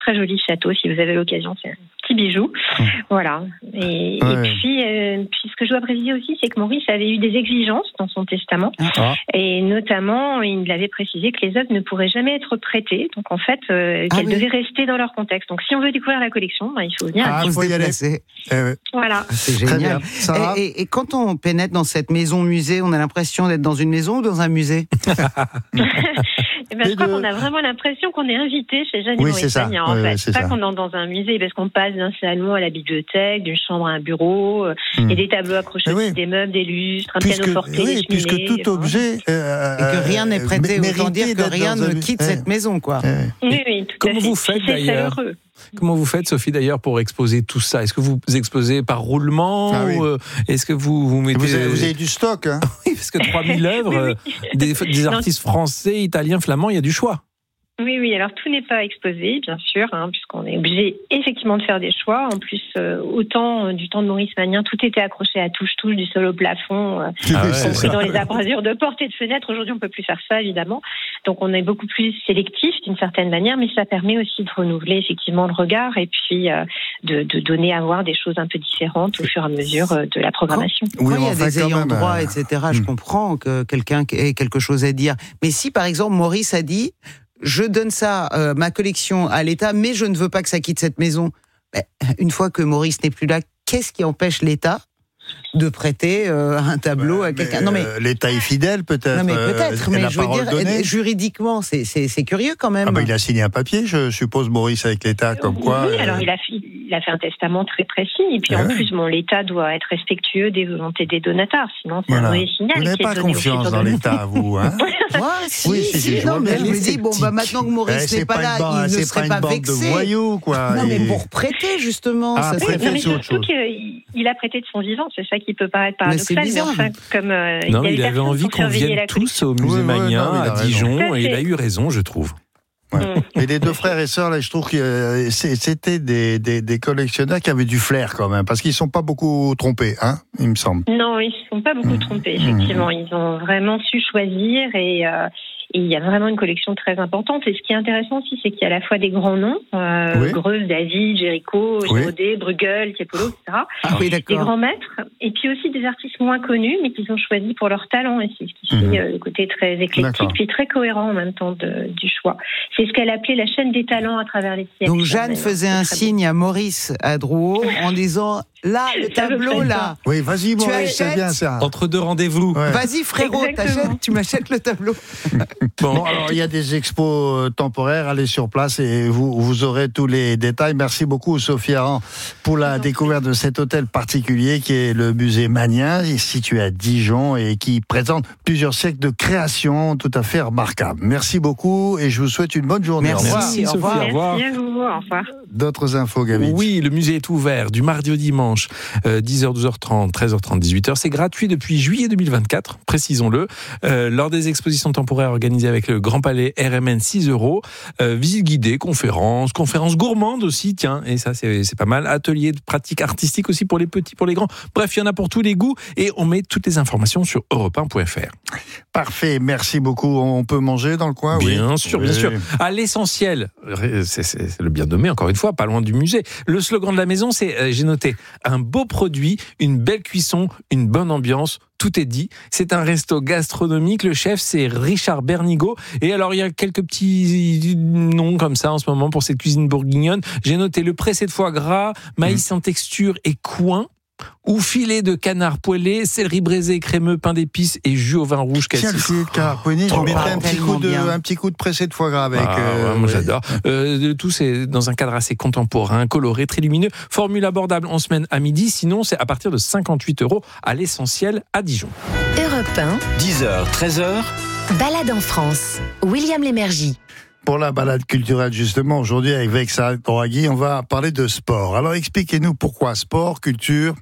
très joli château, si vous avez l'occasion, c'est un petit bijou. Voilà. Et puis, ce que je dois préciser aussi, c'est que Maurice avait eu des exigences dans son testament. Et notamment, il avait précisé que les œuvres ne pourraient jamais être prêtées. Donc, en fait, qu'elles devaient rester dans leur contexte. Donc, si on veut découvrir la collection, il faut venir. Il faut y aller. Voilà. C'est génial. Et quand on pénètre dans cette maison-musée, on a l'impression d'être dans une maison ou dans un musée? Je crois qu'on a vraiment l'impression qu'on est invité chez Jeanne et Maurice Magnan, en fait. C'est pas qu'on entre dans un musée, parce qu'on passe d'un salon à la bibliothèque, d'une chambre à un bureau, et des tableaux accrochés aussi, des meubles, des lustres, un piano forte, des cheminées. Puisque tout objet... et que rien n'est prêté, autant dire que rien ne quitte cette maison, quoi. Oui, tout à fait. Comment vous faites d'ailleurs? Comment vous faites, Sophie, d'ailleurs, pour exposer tout ça? Est-ce que vous exposez par roulement? Ou est-ce que vous mettez... Vous avez du stock, hein? Oui, parce que 3000 œuvres, des artistes français, italiens, flamands, il y a du choix. Oui, alors tout n'est pas exposé, bien sûr, puisqu'on est obligé effectivement de faire des choix. En plus, autant du temps de Maurice Magnan, tout était accroché à touche-touche, du sol au plafond, compris dans les abrasures de portes et de fenêtres. Aujourd'hui, on ne peut plus faire ça, évidemment. Donc, on est beaucoup plus sélectif d'une certaine manière, mais ça permet aussi de renouveler effectivement le regard et puis de donner à voir des choses un peu différentes au fur et à mesure de la programmation. Quand il y a des ayants droit, etc., je comprends que quelqu'un ait quelque chose à dire. Mais si, par exemple, Maurice a dit... Je donne ça, ma collection à l'État, mais je ne veux pas que ça quitte cette maison. Une fois que Maurice n'est plus là, qu'est-ce qui empêche l'État de prêter un tableau à quelqu'un? Non, mais l'État est fidèle, peut-être. Non, mais peut-être, mais je veux dire, juridiquement, c'est curieux quand même. Il a signé un papier, je suppose, Maurice, avec l'État, comme quoi. Oui, alors il a fait un testament très précis, et puis en plus, l'État doit être respectueux des volontés des donateurs, sinon c'est un mauvais signal. Vous n'avez pas confiance dans l'État, vous, hein? Moi, si, non, mais je me dis, maintenant que Maurice n'est pas là, il ne serait pas vexé. C'est pas une bande de voyous, quoi. Non, mais pour prêter, justement, ça serait mais surtout qu'il a prêté de son vivant, c'est ça qui peut paraître paradoxal, mais enfin, comme il avait envie qu'on vienne tous au musée Magnan à Dijon, et il a eu raison, je trouve. Et les deux frères et sœurs, là, je trouve que c'était des collectionneurs qui avaient du flair quand même, parce qu'ils ne sont pas beaucoup trompés, hein, il me semble. Non, ils ne sont pas beaucoup trompés, effectivement. Ils ont vraiment su choisir et il y a vraiment une collection très importante. Et ce qui est intéressant aussi, c'est qu'il y a à la fois des grands noms, Greuze, David, Géricault, Giraudet, Bruegel, Tiepolo, etc. Des grands maîtres. Et puis aussi des artistes moins connus, mais qu'ils ont choisi pour leur talent. Et c'est ce qui fait le côté très éclectique, puis très cohérent en même temps du choix. C'est ce qu'elle appelait la chaîne des talents à travers les siècles. Donc Jeanne faisait un signe à Maurice à Drouot en disant... Là, le tableau, là. Oui, vas-y, Maurice, c'est bien ça. Entre deux rendez-vous. Vas-y, frérot, tu m'achètes le tableau. Bon, alors, il y a des expos temporaires. Allez sur place et vous aurez tous les détails. Merci beaucoup, Sophie Aran, pour la découverte de cet hôtel particulier qui est le musée Magnan, situé à Dijon et qui présente plusieurs siècles de création tout à fait remarquables. Merci beaucoup et je vous souhaite une bonne journée. Merci, au revoir. Sophie. Au revoir. Merci à vous. Au revoir. D'autres infos, Gabi? Oui, le musée est ouvert du mardi au dimanche. 10h, 12h30, 13h30, 18h. C'est gratuit depuis juillet 2024, précisons-le. Lors des expositions temporaires organisées avec le Grand Palais RMN, 6 €. Visite guidée, conférences gourmandes aussi, tiens, et ça c'est pas mal. Ateliers de pratique artistique aussi pour les petits, pour les grands. Bref, il y en a pour tous les goûts et on met toutes les informations sur europe1.fr. Parfait, merci beaucoup. On peut manger dans le coin? Bien sûr, bien sûr. À l'essentiel, c'est le bien nommé, encore une fois, pas loin du musée. Le slogan de la maison, c'est, j'ai noté, un beau produit, une belle cuisson, une bonne ambiance, tout est dit. C'est un resto gastronomique. Le chef, c'est Richard Bernigaud. Et alors, il y a quelques petits noms comme ça en ce moment pour cette cuisine bourguignonne. J'ai noté le pressé de foie gras, maïs en texture et coin, ou filet de canard poêlé, céleri braisé crémeux, pain d'épices et jus au vin rouge. Tiens, le filet de canard poêlé, je mettrais un petit coup de pressé de foie gras avec. Moi j'adore. Tout c'est dans un cadre assez contemporain, coloré, très lumineux. Formule abordable en semaine à midi. Sinon, c'est à partir de 58 € à l'essentiel à Dijon. Europe 1. 10h, 13h. Balade en France. William Lémergie. Pour la balade culturelle, justement, aujourd'hui, avec Vexal Toraghi, on va parler de sport. Alors, expliquez-nous pourquoi sport, culture?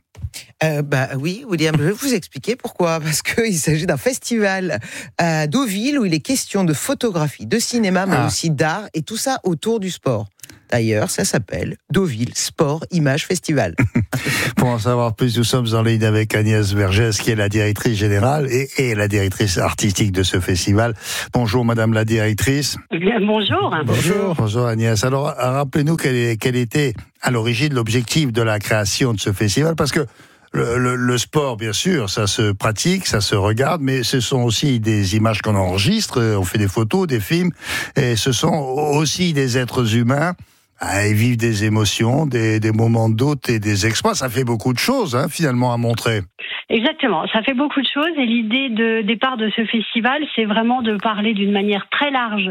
Oui, William, je vais vous expliquer pourquoi. Parce qu'il s'agit d'un festival à Deauville où il est question de photographie, de cinéma, mais aussi d'art, et tout ça autour du sport. D'ailleurs, ça s'appelle Deauville Sport Image Festival. Pour en savoir plus, nous sommes en ligne avec Agnès Vergès, qui est la directrice générale et la directrice artistique de ce festival. Bonjour Madame la directrice. Bien, bonjour. Bonjour Agnès. Alors, rappelez-nous quel était à l'origine l'objectif de la création de ce festival, parce que le sport, bien sûr, ça se pratique, ça se regarde, mais ce sont aussi des images qu'on enregistre, on fait des photos, des films, et ce sont aussi des êtres humains. Ils vivent des émotions, des moments d'autres et des exploits. Ça fait beaucoup de choses, finalement, à montrer. Exactement, ça fait beaucoup de choses et l'idée de départ de ce festival, c'est vraiment de parler d'une manière très large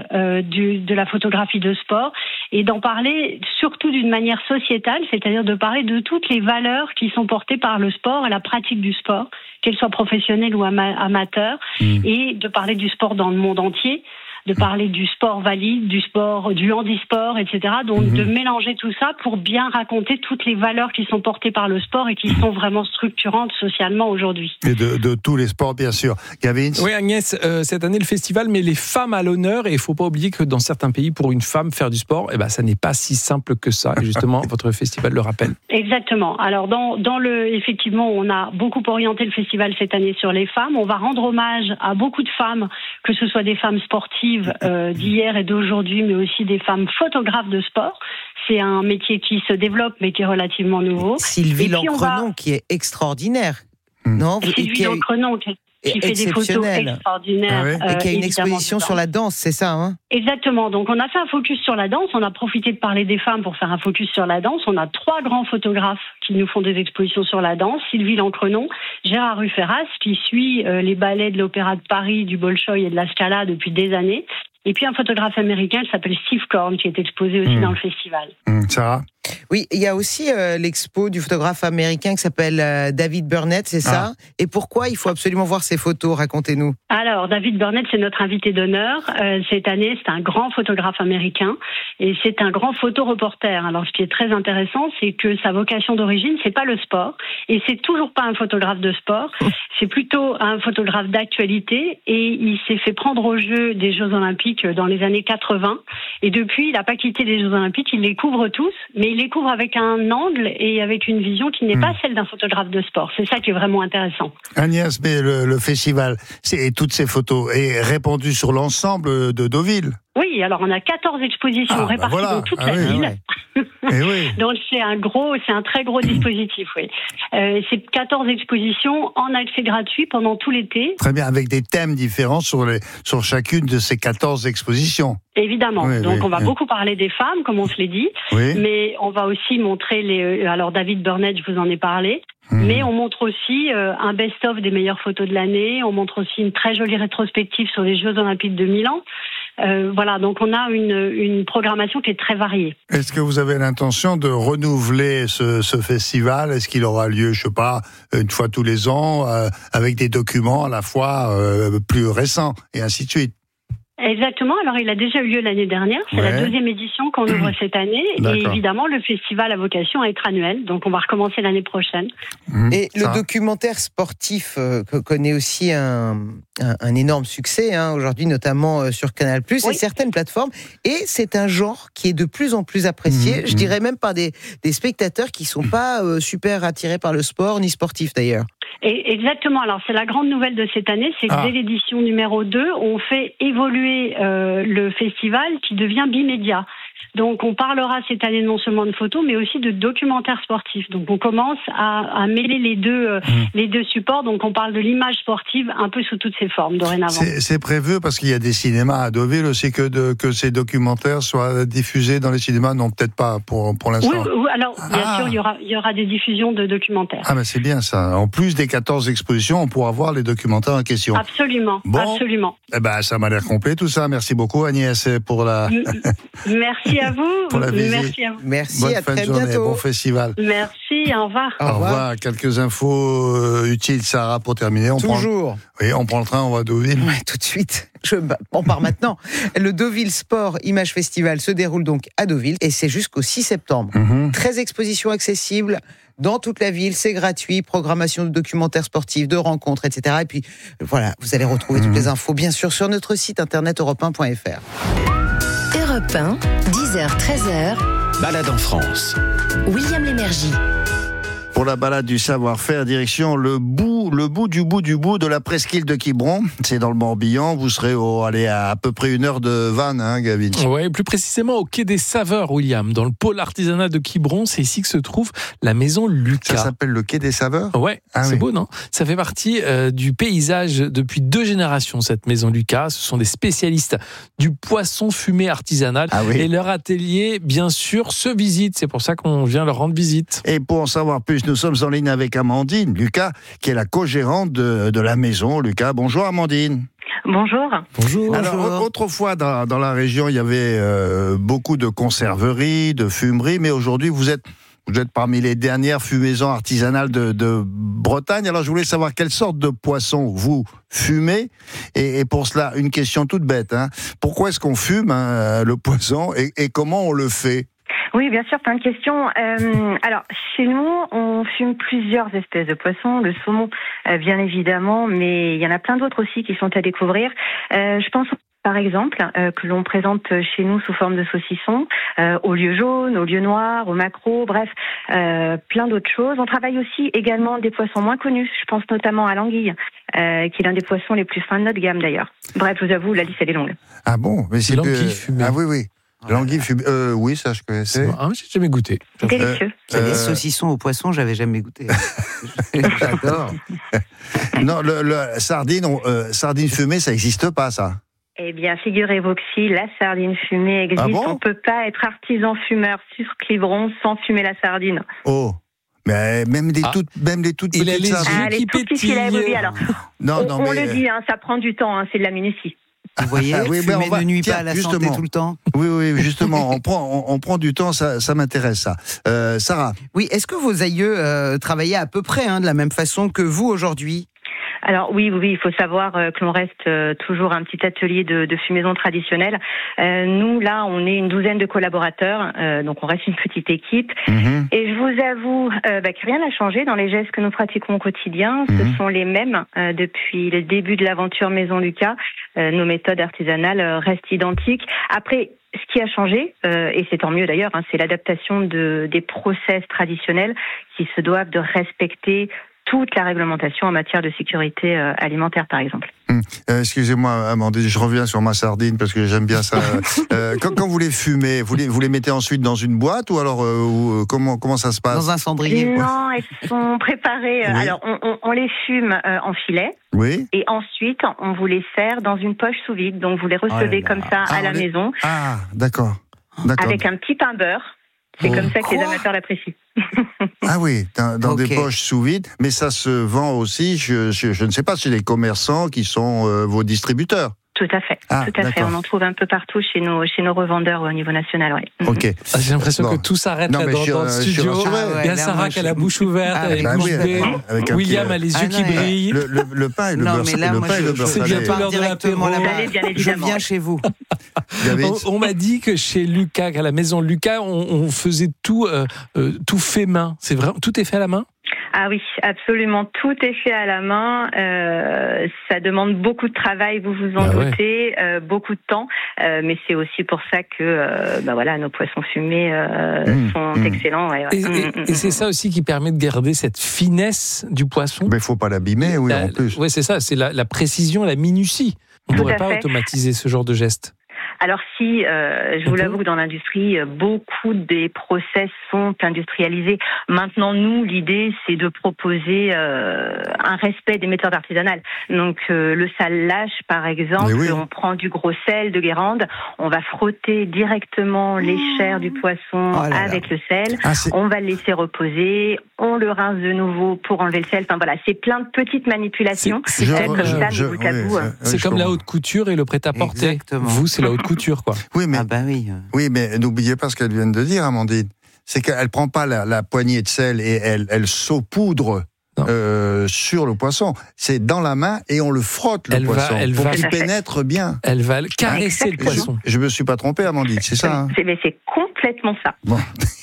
de la photographie de sport et d'en parler surtout d'une manière sociétale, c'est-à-dire de parler de toutes les valeurs qui sont portées par le sport et la pratique du sport, qu'elle soit professionnelle ou amateur, et de parler du sport dans le monde entier, de parler du sport valide, du sport, du handisport, etc. Donc de mélanger tout ça pour bien raconter toutes les valeurs qui sont portées par le sport et qui sont vraiment structurantes socialement aujourd'hui. Et de tous les sports, bien sûr. Gavin ? Oui, Agnès, cette année, le festival met les femmes à l'honneur et il ne faut pas oublier que dans certains pays, pour une femme, faire du sport, ça n'est pas si simple que ça. Et justement, votre festival le rappelle. Exactement. Alors, effectivement, on a beaucoup orienté le festival cette année sur les femmes. On va rendre hommage à beaucoup de femmes, que ce soit des femmes sportives d'hier et d'aujourd'hui, mais aussi des femmes photographes de sport. C'est un métier qui se développe, mais qui est relativement nouveau. Sylvie Lancrenon, qui est extraordinaire. Non, Sylvie Lancrenon, qui fait des photos extraordinaires. Et qui a une exposition sur la danse, c'est ça, Exactement. Donc, on a fait un focus sur la danse. On a profité de parler des femmes pour faire un focus sur la danse. On a 3 grands photographes qui nous font des expositions sur la danse. Sylvie Lancrenon, Gérard Ruferras, qui suit les ballets de l'Opéra de Paris, du Bolchoï et de la Scala depuis des années. Et puis un photographe américain qui s'appelle Steve Korn, qui est exposé aussi dans le festival. Sarah ? Oui, il y a aussi l'expo du photographe américain qui s'appelle David Burnett, c'est ça ? Et pourquoi il faut absolument voir ces photos ? Racontez-nous. Alors, David Burnett, c'est notre invité d'honneur. Cette année, c'est un grand photographe américain et c'est un grand photoreporter. Alors, ce qui est très intéressant, c'est que sa vocation d'origine, c'est pas le sport et c'est toujours pas un photographe de sport. C'est plutôt un photographe d'actualité et il s'est fait prendre au jeu des Jeux Olympiques dans les années 80 et depuis, il n'a pas quitté les Jeux Olympiques. Il les couvre tous, mais il les couvre avec un angle et avec une vision qui n'est pas celle d'un photographe de sport. C'est ça qui est vraiment intéressant. Agnès, mais le festival et toutes ces photos est répandu sur l'ensemble de Deauville. Oui, alors on a 14 expositions réparties dans toute la ville. Donc c'est un très gros dispositif, oui. C'est 14 expositions en accès gratuit pendant tout l'été. Très bien, avec des thèmes différents sur chacune de ces 14 expositions. Évidemment. Donc on va beaucoup parler des femmes, comme on se l'est dit, mais on va aussi montrer alors David Burnett, je vous en ai parlé. Mais on montre aussi un best-of des meilleures photos de l'année. On montre aussi une très jolie rétrospective sur les Jeux Olympiques de Milan. Donc on a une programmation qui est très variée. Est-ce que vous avez l'intention de renouveler ce festival ? Est-ce qu'il aura lieu, je sais pas, une fois tous les ans, avec des documents à la fois plus récents, et ainsi de suite ? Exactement. Alors, il a déjà eu lieu l'année dernière. C'est la 2e édition qu'on ouvre cette année. D'accord. Et évidemment, le festival a vocation à être annuel. Donc, on va recommencer l'année prochaine. Et le documentaire sportif connaît aussi un énorme succès, aujourd'hui, notamment sur Canal+, et certaines plateformes. Et c'est un genre qui est de plus en plus apprécié. Je dirais même par des spectateurs qui sont pas super attirés par le sport, ni sportifs d'ailleurs. Et exactement. Alors, c'est la grande nouvelle de cette année, c'est que dès l'édition numéro 2, on fait évoluer le festival qui devient bimédia. Donc, on parlera cette année non seulement de photos, mais aussi de documentaires sportifs. Donc, on commence à mêler les deux supports. Donc, on parle de l'image sportive un peu sous toutes ses formes dorénavant. C'est prévu parce qu'il y a des cinémas à Deauville aussi que ces documentaires soient diffusés dans les cinémas. Non, peut-être pas pour l'instant. Oui, alors bien sûr, il y aura des diffusions de documentaires. Ah, mais c'est bien ça. En plus des 14 expositions, on pourra voir les documentaires en question. Absolument, absolument. Ça m'a l'air complet tout ça. Merci beaucoup Agnès pour la. Merci à vous. Pour la visite. Merci à vous. Merci, bonne à fin très de journée, bientôt. bon festival. Merci, au revoir. Au revoir. Quelques infos utiles, Sarah, pour terminer. Toujours. On prend le train, on va à Deauville. Ouais, tout de suite. On part maintenant. Le Deauville Sport Image Festival se déroule donc à Deauville et c'est jusqu'au 6 septembre. 13 expositions accessibles dans toute la ville, c'est gratuit, programmation de documentaires sportifs, de rencontres, etc. Et puis voilà, vous allez retrouver toutes les infos, bien sûr, sur notre site internet europe1.fr. Europe 1, 10h-13h, Balade en France. William Lémergie. Pour la balade du savoir-faire, direction le bout de la presqu'île de Quiberon. C'est dans le Morbihan. Vous serez à peu près 1 heure de vanne, hein, Gavin? Oui, plus précisément au quai des Saveurs, William. Dans le pôle artisanat de Quiberon, c'est ici que se trouve la maison Lucas. Ça s'appelle le quai des Saveurs? Ouais, c'est beau, non? Ça fait partie du paysage depuis 2 générations, cette maison Lucas. Ce sont des spécialistes du poisson fumé artisanal. Et leur atelier, bien sûr, se visite. C'est pour ça qu'on vient leur rendre visite. Et pour en savoir plus, nous sommes en ligne avec Amandine Lucas, qui est la co-gérante de la maison Lucas. Bonjour Amandine. Bonjour. Bonjour. Alors, autrefois, dans la région, il y avait beaucoup de conserveries, de fumeries, mais aujourd'hui, vous êtes parmi les dernières fumaisons artisanales de Bretagne. Alors, je voulais savoir quelle sorte de poisson vous fumez. Et pour cela, une question toute bête. Hein. Pourquoi est-ce qu'on fume le poisson et comment on le fait ? Oui, bien sûr, plein de questions. Alors, chez nous, on fume plusieurs espèces de poissons. Le saumon, bien évidemment, mais il y en a plein d'autres aussi qui sont à découvrir. Je pense, par exemple, que l'on présente chez nous sous forme de saucisson, au lieu jaune, au lieu noir, au maquereau, bref, plein d'autres choses. On travaille aussi également des poissons moins connus. Je pense notamment à l'anguille, qui est l'un des poissons les plus fins de notre gamme d'ailleurs. Bref, je vous avoue, la liste, elle est longue. Ah bon? Mais c'est l'anguille fumée. Ah oui. L'anguille fumée, oui, ça je connaissais. J'ai jamais goûté. Délicieux. Les saucissons au poisson, j'avais jamais goûté. J'adore. Non, le sardine fumée, ça n'existe pas, ça. Eh bien, figurez-vous que si la sardine fumée existe, Ah bon? on ne peut pas être artisan fumeur sur Quiberon sans fumer la sardine. Oh, mais même les toutes Il a petites les sardines. Ah, les tout petits filets, oui. Alors, on le dit, ça prend du temps, ça de la minutie. Vous voyez, fumer ne nuit pas à la santé tout le temps. Oui, justement, on prend du temps, ça m'intéresse, ça. Sarah. Oui, est-ce que vos aïeux travaillaient à peu près de la même façon que vous aujourd'hui ? Alors oui, il faut savoir que l'on reste toujours un petit atelier de fumaison traditionnelle. Nous, là, on est une 12aine de collaborateurs, donc on reste une petite équipe. Et je vous avoue que rien n'a changé dans les gestes que nous pratiquons au quotidien. Ce sont les mêmes depuis le début de l'aventure Maison Lucas. Nos méthodes artisanales restent identiques. Après, ce qui a changé, et c'est tant mieux d'ailleurs, c'est l'adaptation des process traditionnels qui se doivent de respecter toute la réglementation en matière de sécurité alimentaire, par exemple. Excusez-moi, Amandine, je reviens sur ma sardine parce que j'aime bien ça. Quand vous les fumez, vous les mettez ensuite dans une boîte ou alors comment ça se passe? Dans un cendrier. Non, elles sont préparées. Oui. Alors, on les fume en filet. Oui. Et ensuite, on vous les sert dans une poche sous vide. Donc, vous les recevez comme ça à la maison. Ah, d'accord. Avec un petit pain beurre. C'est comme ça que les amateurs l'apprécient. Ah oui, dans des poches sous vide, mais ça se vend aussi, je ne sais pas, chez les commerçants qui sont vos distributeurs. Tout à fait, tout à fait. On en trouve un peu partout chez nos revendeurs au niveau national. Oui. Ok. J'ai l'impression que tout s'arrête là dans le studio. Il y a Sarah qui a la bouche ouverte, elle est bouche bée. William a les yeux qui brillent. Le pain et le beurre. C'est bientôt l'heure de l'apéro. Je viens chez vous. On m'a dit que chez Lucas, à la maison Lucas, on faisait tout fait main. C'est vrai, tout est fait à la main? Ah oui, absolument, tout est fait à la main. Ça demande beaucoup de travail, vous vous en doutez, beaucoup de temps. Mais c'est aussi pour ça que nos poissons fumés sont excellents. Et c'est ça aussi qui permet de garder cette finesse du poisson. Mais il ne faut pas l'abîmer, en plus. Oui, c'est ça, c'est la précision, la minutie. On ne pourrait pas automatiser ce genre de geste. Alors si, je vous l'avoue que dans l'industrie, beaucoup des process sont industrialisés. Maintenant, nous, l'idée, c'est de proposer un respect des méthodes artisanales. Donc, le salage, par exemple, on prend du gros sel de Guérande, on va frotter directement les chairs du poisson avec le sel, on va le laisser reposer, on le rince de nouveau pour enlever le sel. Enfin voilà, c'est plein de petites manipulations. C'est comme ça, de bout à bout. C'est comme la haute couture et le prêt-à-porter. Exactement. Vous, c'est la haute couture, quoi. Oui, mais oui, mais n'oubliez pas ce qu'elle vient de dire, Amandine. C'est qu'elle prend pas la poignée de sel et elle saupoudre sur le poisson. C'est dans la main et on le frotte le poisson pour qu'il pénètre bien. Elle va caresser le poisson. Je me suis pas trompé, Amandine, c'est ça. Mais c'est complètement ça. Bon.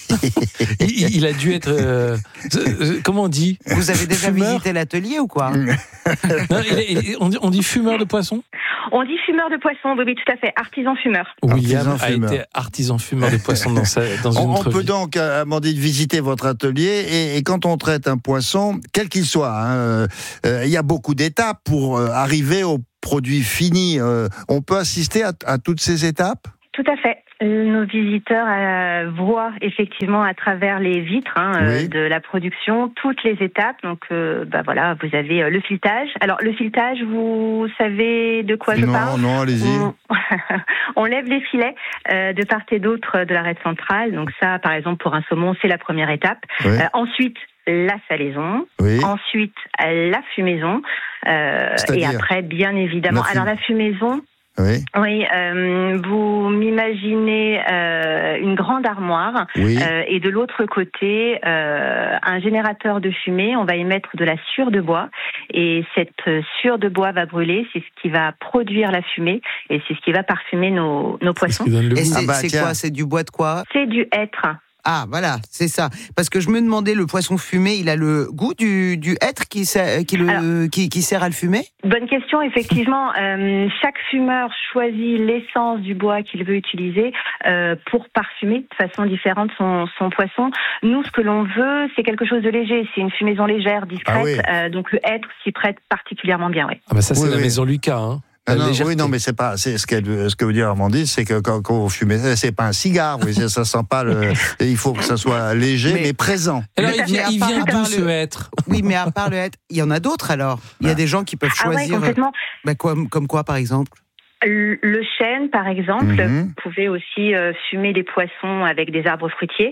il a dû être comment on dit? Vous avez déjà visité l'atelier ou quoi? Non, on dit fumeur de poisson? On dit fumeur de poisson, oui, tout à fait, artisan fumeur. William a été artisan fumeur de poisson dans une autre vie. On peut donc, Amandine, visiter votre atelier et quand on traite un poisson, quel qu'il soit, il y a beaucoup d'étapes pour arriver au produit fini. On peut assister à toutes ces étapes ? Tout à fait. Nos visiteurs voient effectivement à travers les vitres de la production toutes les étapes. Donc, voilà, vous avez le filetage. Alors, le filetage, vous savez de quoi je parle ? Non, allez-y. On lève les filets de part et d'autre de l'arête centrale. Donc ça, par exemple, pour un saumon, c'est la première étape. Oui. Ensuite, la salaison. Oui. Ensuite, la fumaison. Et après, bien évidemment... Alors, la fumaison... Oui. Oui, vous m'imaginez une grande armoire et de l'autre côté un générateur de fumée. On va y mettre de la sciure de bois et cette sciure de bois va brûler. C'est ce qui va produire la fumée et c'est ce qui va parfumer nos poissons. Et c'est quoi ? C'est du bois de quoi ? C'est du hêtre. Ah, voilà, c'est ça. Parce que je me demandais, le poisson fumé, il a le goût du hêtre qui sert à le fumer ? Bonne question, effectivement. Chaque fumeur choisit l'essence du bois qu'il veut utiliser pour parfumer de façon différente son poisson. Nous, ce que l'on veut, c'est quelque chose de léger. C'est une fumaison légère, discrète. Ah oui. Donc le hêtre s'y prête particulièrement bien. Oui. Ah bah ça, c'est la maison Lucas, hein. Non, mais c'est ce que veut dire Amandine, c'est que quand vous fumez, c'est pas un cigare, ça sent pas il faut que ça soit léger, mais présent. Alors, il vient d'où ce hêtre ? Oui, mais à part le hêtre, il y en a d'autres alors. Il y a des gens qui peuvent choisir. Ah ouais, complètement. Comme quoi, par exemple ? Le chêne, par exemple, vous pouvez aussi fumer des poissons avec des arbres fruitiers,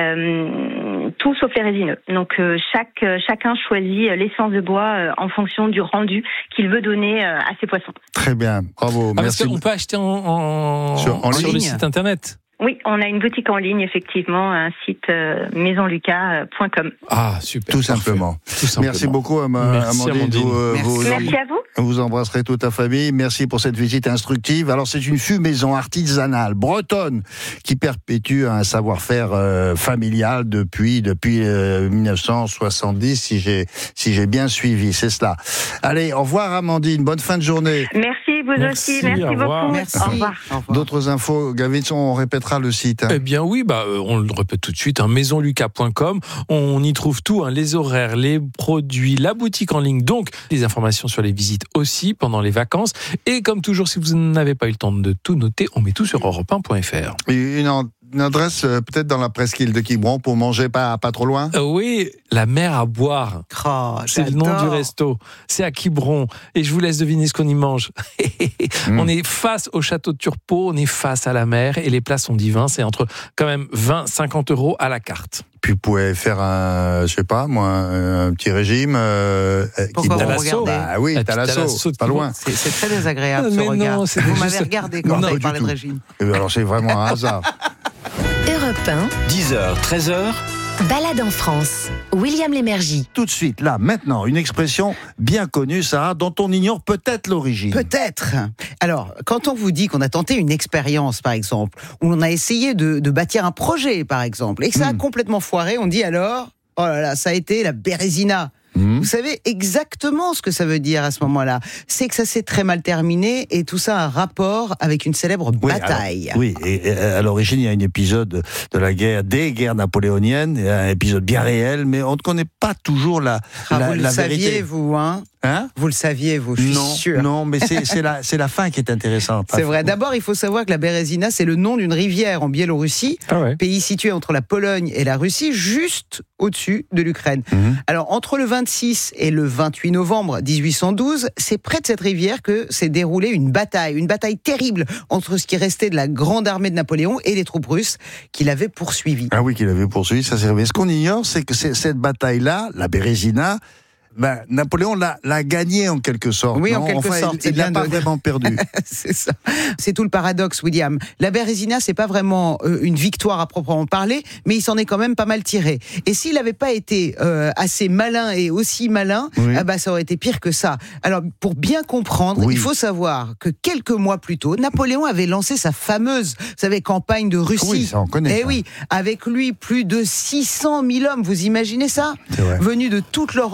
tout sauf les résineux. Donc chacun choisit l'essence de bois en fonction du rendu qu'il veut donner à ses poissons. Très bien, bravo. Merci. Parce qu'on peut acheter sur le site internet. Oui, on a une boutique en ligne, effectivement, un site maisonlucas.com. Ah, super. Tout simplement. Merci beaucoup, Amandine. Merci à vous. Vous embrasserez toute la famille. Merci pour cette visite instructive. Alors, c'est une fumaison artisanale bretonne qui perpétue un savoir-faire familial depuis 1970, si j'ai bien suivi. C'est cela. Allez, au revoir, Amandine. Bonne fin de journée. Merci, vous aussi. Merci beaucoup. Merci. Au revoir. D'autres infos, Gavin, on répétera le site. Eh bien oui, on le répète tout de suite, maisonlucas.com. On y trouve tout, les horaires, les produits, la boutique en ligne, donc les informations sur les visites aussi pendant les vacances. Et comme toujours, si vous n'avez pas eu le temps de tout noter, on met tout sur europe1.fr. Une adresse peut-être dans la presqu'île de Quiberon pour manger pas trop loin. Oui, la mer à boire. C'est le nom du resto. C'est à Quiberon. Et je vous laisse deviner ce qu'on y mange. On est face au château de Turpot, on est face à la mer et les plats sont divins. C'est entre quand même 20-50 € à la carte. Puis vous pouvez faire un petit régime. Pourquoi vous regardez ? Bah oui, Thalasso, pas loin. C'est très désagréable ce regard. Non, vous m'avez regardé quand vous avez parlé de régime. Alors c'est vraiment un hasard. Europe 1, 10h, 13h. Balade en France. William Lémergie. Tout de suite, là, maintenant, une expression bien connue, Sarah, dont on ignore peut-être l'origine. Peut-être. Alors, quand on vous dit qu'on a tenté une expérience, par exemple, où on a essayé de bâtir un projet, par exemple, et que ça a complètement foiré, on dit alors, oh là là, ça a été la Bérésina. Vous savez exactement ce que ça veut dire à ce moment-là. C'est que ça s'est très mal terminé et tout ça a un rapport avec une célèbre bataille. Et à l'origine, il y a un épisode des guerres napoléoniennes, un épisode bien réel, mais on ne connaît pas toujours la vérité. Vous le saviez, vous, vous le saviez, vous, je suis sûr. Non, mais c'est la fin qui est intéressante. C'est vrai. D'abord, il faut savoir que la Bérésina, c'est le nom d'une rivière en Biélorussie, pays situé entre la Pologne et la Russie, juste au-dessus de l'Ukraine. Alors, entre le 26 et le 28 novembre 1812, c'est près de cette rivière que s'est déroulée une bataille terrible entre ce qui restait de la grande armée de Napoléon et les troupes russes qui l'avaient poursuivi. Ah oui, qui l'avaient poursuivi, ça c'est vrai. Ce qu'on ignore, c'est que cette bataille-là, la Bérésina, Napoléon l'a gagné en quelque sorte. Oui, en quelque sorte. Il l'a pas vraiment perdu. C'est ça. C'est tout le paradoxe, William. La Bérésina, c'est pas vraiment une victoire à proprement parler, mais il s'en est quand même pas mal tiré. Et s'il n'avait pas été assez malin et aussi malin, ça aurait été pire que ça. Alors, pour bien comprendre, il faut savoir que quelques mois plus tôt, Napoléon avait lancé sa fameuse, vous savez, campagne de Russie. Oui, ça on connaît. Et oui, avec lui, plus de 600 000 hommes, vous imaginez ça ? C'est vrai. Venus de toute l'Europe, ça c'était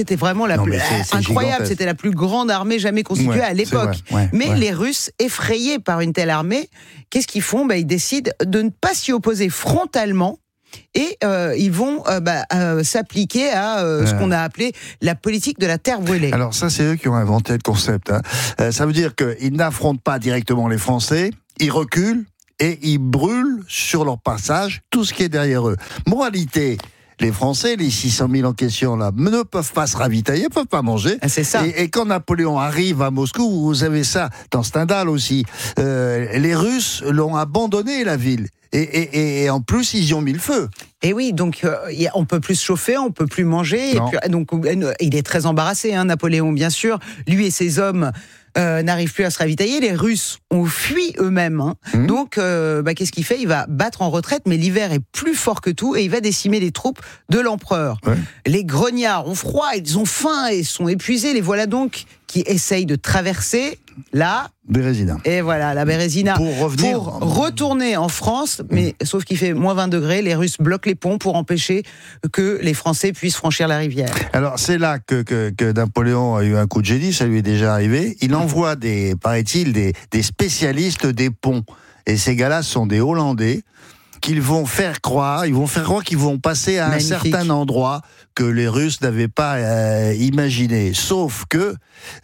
c'était vraiment c'est incroyable. C'était la plus grande armée jamais constituée à l'époque. Mais les Russes, effrayés par une telle armée, qu'est-ce qu'ils font ? Ils décident de ne pas s'y opposer frontalement. Et ils vont s'appliquer à ce qu'on a appelé la politique de la terre brûlée. Alors ça, c'est eux qui ont inventé le concept. Ça veut dire qu'ils n'affrontent pas directement les Français, ils reculent et ils brûlent sur leur passage tout ce qui est derrière eux. Moralité, les Français, les 600 000 en question là, ne peuvent pas se ravitailler, ne peuvent pas manger. C'est ça. Et quand Napoléon arrive à Moscou, vous avez ça dans Stendhal aussi, les Russes l'ont abandonné la ville. Et en plus, ils y ont mis le feu. Et oui, donc on peut plus se chauffer, on peut plus manger. Et puis, donc il est très embarrassé, Napoléon, bien sûr. Lui et ses hommes n'arrivent plus à se ravitailler. Les Russes ont fui eux-mêmes. Donc, qu'est-ce qu'il fait ? Il va battre en retraite, mais l'hiver est plus fort que tout et il va décimer les troupes de l'empereur. Les grognards ont froid, ils ont faim et sont épuisés. Les voilà donc qui essayent de traverser la Bérésina. Et voilà, la Bérésina. Pour retourner en France, mais sauf qu'il fait moins 20 degrés, les Russes bloquent les ponts pour empêcher que les Français puissent franchir la rivière. Alors, c'est là que Napoléon a eu un coup de génie, ça lui est déjà arrivé. Il envoie paraît-il, des spécialistes des ponts. Et ces gars-là sont des Hollandais qu'ils vont faire croire, qu'ils vont passer à un certain endroit que les Russes n'avaient pas imaginé. Sauf que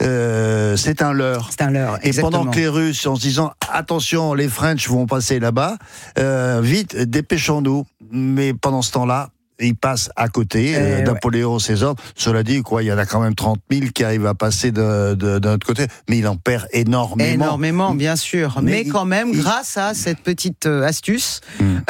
c'est un leurre. C'est un leurre, et exactement. pendant que les Russes, en se disant « Attention, les French vont passer là-bas, vite, dépêchons-nous ». Mais pendant ce temps-là, il passe à côté, Napoléon, ses ordres. Cela dit, il y en a quand même 30 000 qui arrivent à passer de notre côté, mais il en perd énormément. Énormément, bien sûr. Mais quand même, grâce à cette petite astuce,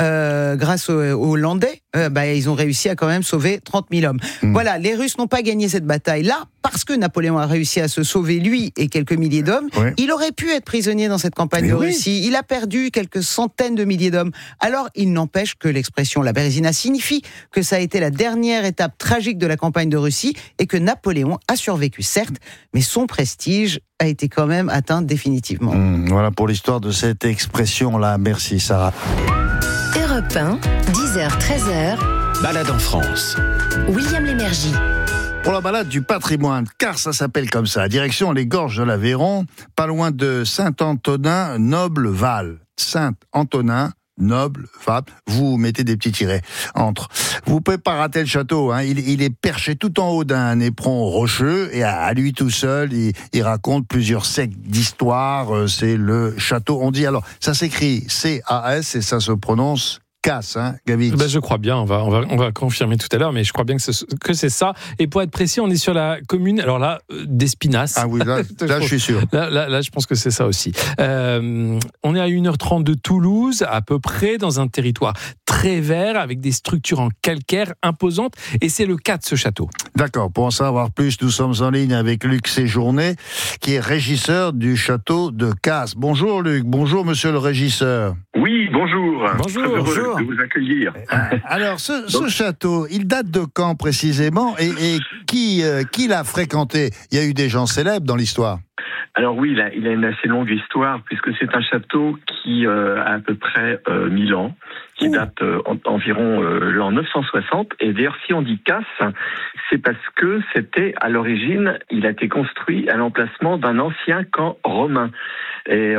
grâce aux Hollandais, ils ont réussi à quand même sauver 30 000 hommes. Voilà, les Russes n'ont pas gagné cette bataille-là, parce que Napoléon a réussi à se sauver, lui et quelques milliers d'hommes. Il aurait pu être prisonnier dans cette campagne de Russie. Il a perdu quelques centaines de milliers d'hommes. Alors, il n'empêche que l'expression la Bérésina signifie que ça a été la dernière étape tragique de la campagne de Russie et que Napoléon a survécu, certes, mais son prestige a été quand même atteint définitivement. Voilà pour l'histoire de cette expression-là. Merci, Sarah. Europe 1, 10h-13h. Balade en France. William Lémergie. Pour la balade du patrimoine, car ça s'appelle comme ça, direction les gorges de l'Aveyron, pas loin de Saint-Antonin, Noble-Val. Saint-Antonin, Noble-Val, vous mettez des petits tirets entre. Vous pouvez pas rater le château, il est perché tout en haut d'un éperon rocheux, et à lui tout seul, il raconte plusieurs siècles d'histoire, c'est le château, on dit alors, ça s'écrit C-A-S et ça se prononce Casse, Gavin. Je crois bien, on va confirmer tout à l'heure, mais je crois bien que c'est ça. Et pour être précis, on est sur la commune, alors là, d'Espinasse. Ah oui, là je suis sûr. Là, je pense que c'est ça aussi. On est à 1h30 de Toulouse, à peu près, dans un territoire très vert, avec des structures en calcaire imposantes, et c'est le cas de ce château. D'accord, pour en savoir plus, nous sommes en ligne avec Luc Séjourné, qui est régisseur du château de Casse. Bonjour Luc, bonjour monsieur le régisseur. Oui, bonjour. Bonjour. Très heureux de vous accueillir. Alors, ce château, il date de quand précisément et qui l'a fréquenté ? Il y a eu des gens célèbres dans l'histoire. Alors oui, il a une assez longue histoire, puisque c'est un château qui a à peu près 1000 ans, qui date environ l'an 960. Et d'ailleurs, si on dit Casse, c'est parce que c'était, à l'origine, il a été construit à l'emplacement d'un ancien camp romain. Et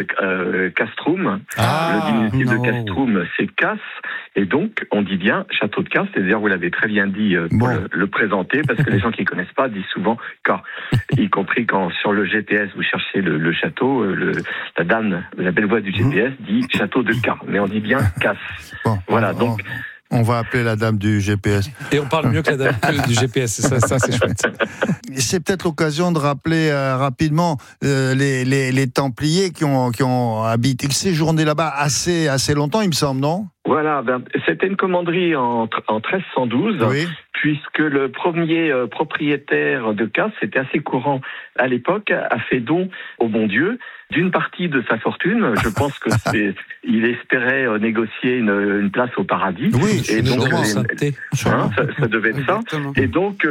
Castrum, le diminutif de Castrum, c'est Casse. Et donc, on dit bien château de Casse. Et d'ailleurs, vous l'avez très bien dit pour le présenter, parce que les gens qui ne connaissent pas disent souvent Casse. Y compris quand sur le GPS, vous cherchez le château, la belle voix du GPS dit château de Casse. Mais on dit bien Casse. Voilà, donc... On va appeler la dame du GPS. Et on parle mieux que la dame du GPS, ça c'est chouette. C'est peut-être l'occasion de rappeler rapidement les Templiers qui ont habité, séjourné là-bas assez longtemps, il me semble, non ? Voilà, c'était une commanderie en 1312, puisque le premier propriétaire de Casse, c'était assez courant à l'époque, a fait don au bon Dieu d'une partie de sa fortune. Je pense que il espérait négocier une place au paradis. Oui, et donc ça devait être ça. Et donc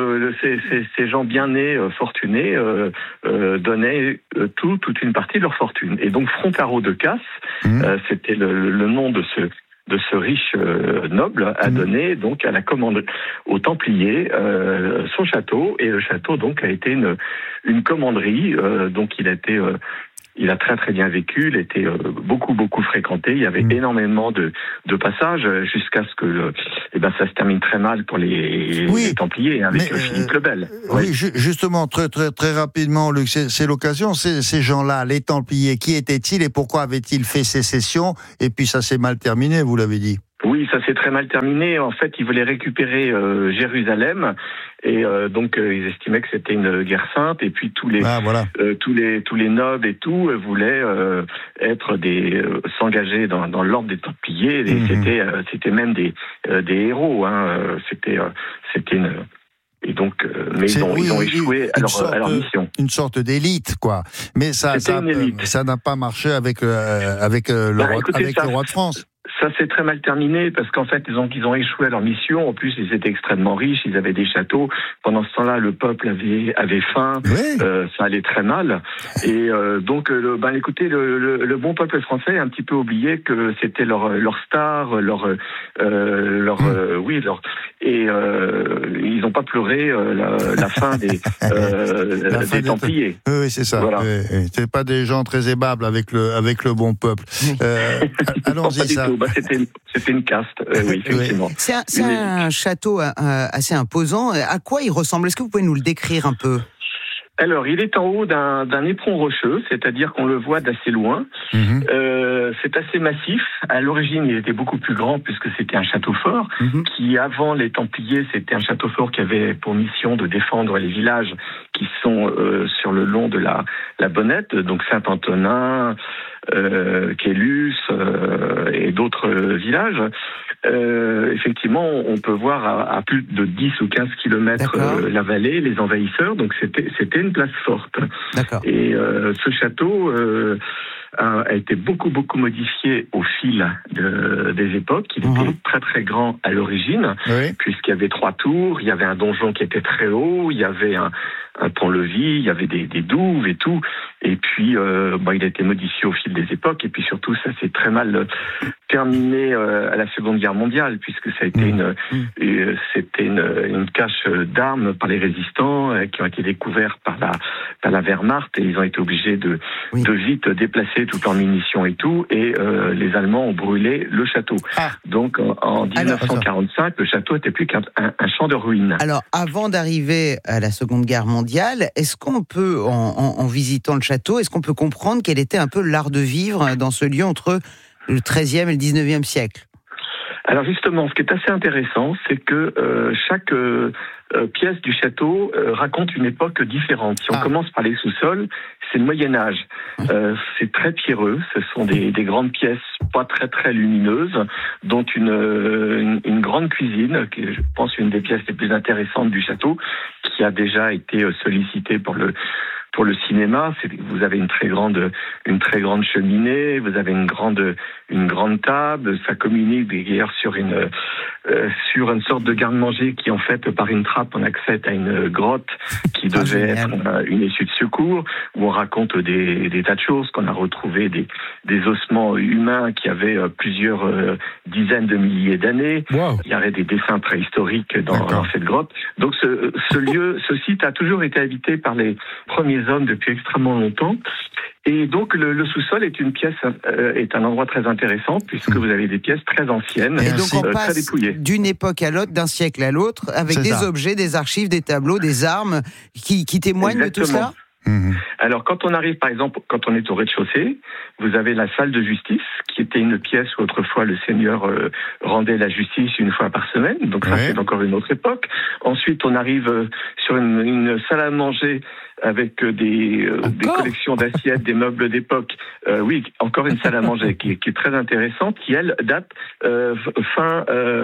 ces gens bien nés, fortunés, donnaient toute une partie de leur fortune. Et donc Frontaro de Casse, c'était le nom de ce riche noble a donné donc à la commanderie, aux Templiers, son château, et le château donc a été une commanderie, donc il a très très bien vécu, il était beaucoup fréquenté, il y avait énormément de passages jusqu'à ce que ça se termine très mal pour les Templiers avec Philippe le Bel. Oui, justement, très rapidement, Luc, c'est l'occasion, ces gens-là, les Templiers, qui étaient-ils et pourquoi avaient-ils fait sécession? Et puis ça s'est mal terminé, vous l'avez dit. Oui, ça s'est très mal terminé. En fait, ils voulaient récupérer Jérusalem et donc ils estimaient que c'était une guerre sainte. Et puis tous les nobles et tout voulaient s'engager dans l'ordre des Templiers. Et c'était même des héros. Et donc, mais ils ont échoué à leur mission. Une sorte d'élite, quoi. Mais ça n'a pas marché avec le roi de France. Ça s'est très mal terminé parce qu'en fait, ils ont échoué à leur mission. En plus, ils étaient extrêmement riches, ils avaient des châteaux. Pendant ce temps-là, le peuple avait faim. Oui. Ça allait très mal. Et donc, écoutez, le bon peuple français a un petit peu oublié que c'était leur star, ils n'ont pas pleuré la fin des Templiers. Oui, c'est ça. Voilà. C'est pas des gens très aimables avec le bon peuple. Allons-y, ça. C'était une caste, oui, effectivement. C'est un château assez imposant. À quoi il ressemble? Est-ce que vous pouvez nous le décrire un peu? Alors, il est en haut d'un éperon rocheux, c'est-à-dire qu'on le voit d'assez loin. C'est assez massif. À l'origine, il était beaucoup plus grand puisque c'était un château fort qui, avant les Templiers, c'était un château fort qui avait pour mission de défendre les villages qui sont sur le long de la Bonnette, donc Saint-Antonin, Quélus et d'autres villages. Effectivement, on peut voir à plus de 10 ou 15 kilomètres la vallée, les envahisseurs, donc c'était une place forte. D'accord. Et ce château a été beaucoup modifié au fil des époques. Il était très très grand à l'origine, puisqu'il y avait 3 tours, il y avait un donjon qui était très haut, il y avait un pont-levis, il y avait des douves et tout. Et puis, il a été modifié au fil des époques. Et puis surtout, ça s'est très mal terminé à la Seconde Guerre mondiale, puisque ça a été c'était une cache d'armes par les résistants qui ont été découverts par la Wehrmacht, et ils ont été obligés de vite déplacer toutes leurs munitions et tout. Et les Allemands ont brûlé le château. Donc en 1945, le château n'était plus qu'un champ de ruines. Alors, avant d'arriver à la Seconde Guerre mondiale, est-ce qu'on peut, en visitant le château, est-ce qu'on peut comprendre quel était un peu l'art de vivre dans ce lieu entre le XIIIe et le XIXe siècle? Alors justement, ce qui est assez intéressant, c'est que chaque pièce du château raconte une époque différente. Si on commence par les sous-sols, c'est le Moyen-Âge. C'est très pierreux, ce sont des grandes pièces pas très très lumineuses, dont une grande cuisine, qui est, je pense, une des pièces les plus intéressantes du château, qui a déjà été sollicitée pour le cinéma. Vous avez une très grande cheminée, vous avez une grande table, ça communique d'ailleurs sur une sorte de garde-manger qui, en fait, par une trappe, on accède à une grotte qui devait être une issue de secours, où on raconte des tas de choses, qu'on a retrouvé des ossements humains qui avaient plusieurs dizaines de milliers d'années. Wow. Il y avait des dessins préhistoriques dans cette grotte. Donc ce site a toujours été habité par les premiers hommes depuis extrêmement longtemps. Et donc le sous-sol est un endroit très intéressant, puisque vous avez des pièces très anciennes, et donc on très passe dépouillées. D'une époque à l'autre, d'un siècle à l'autre, avec des objets, des archives, des tableaux, des armes qui témoignent de tout cela. Alors, quand on arrive, par exemple, quand on est au rez-de-chaussée, vous avez la salle de justice, qui était une pièce où autrefois le seigneur rendait la justice une fois par semaine. Donc ça, c'est encore une autre époque. Ensuite, on arrive sur une salle à manger avec des collections d'assiettes, des meubles d'époque. Oui, encore une salle à manger qui est très intéressante, qui, elle, date fin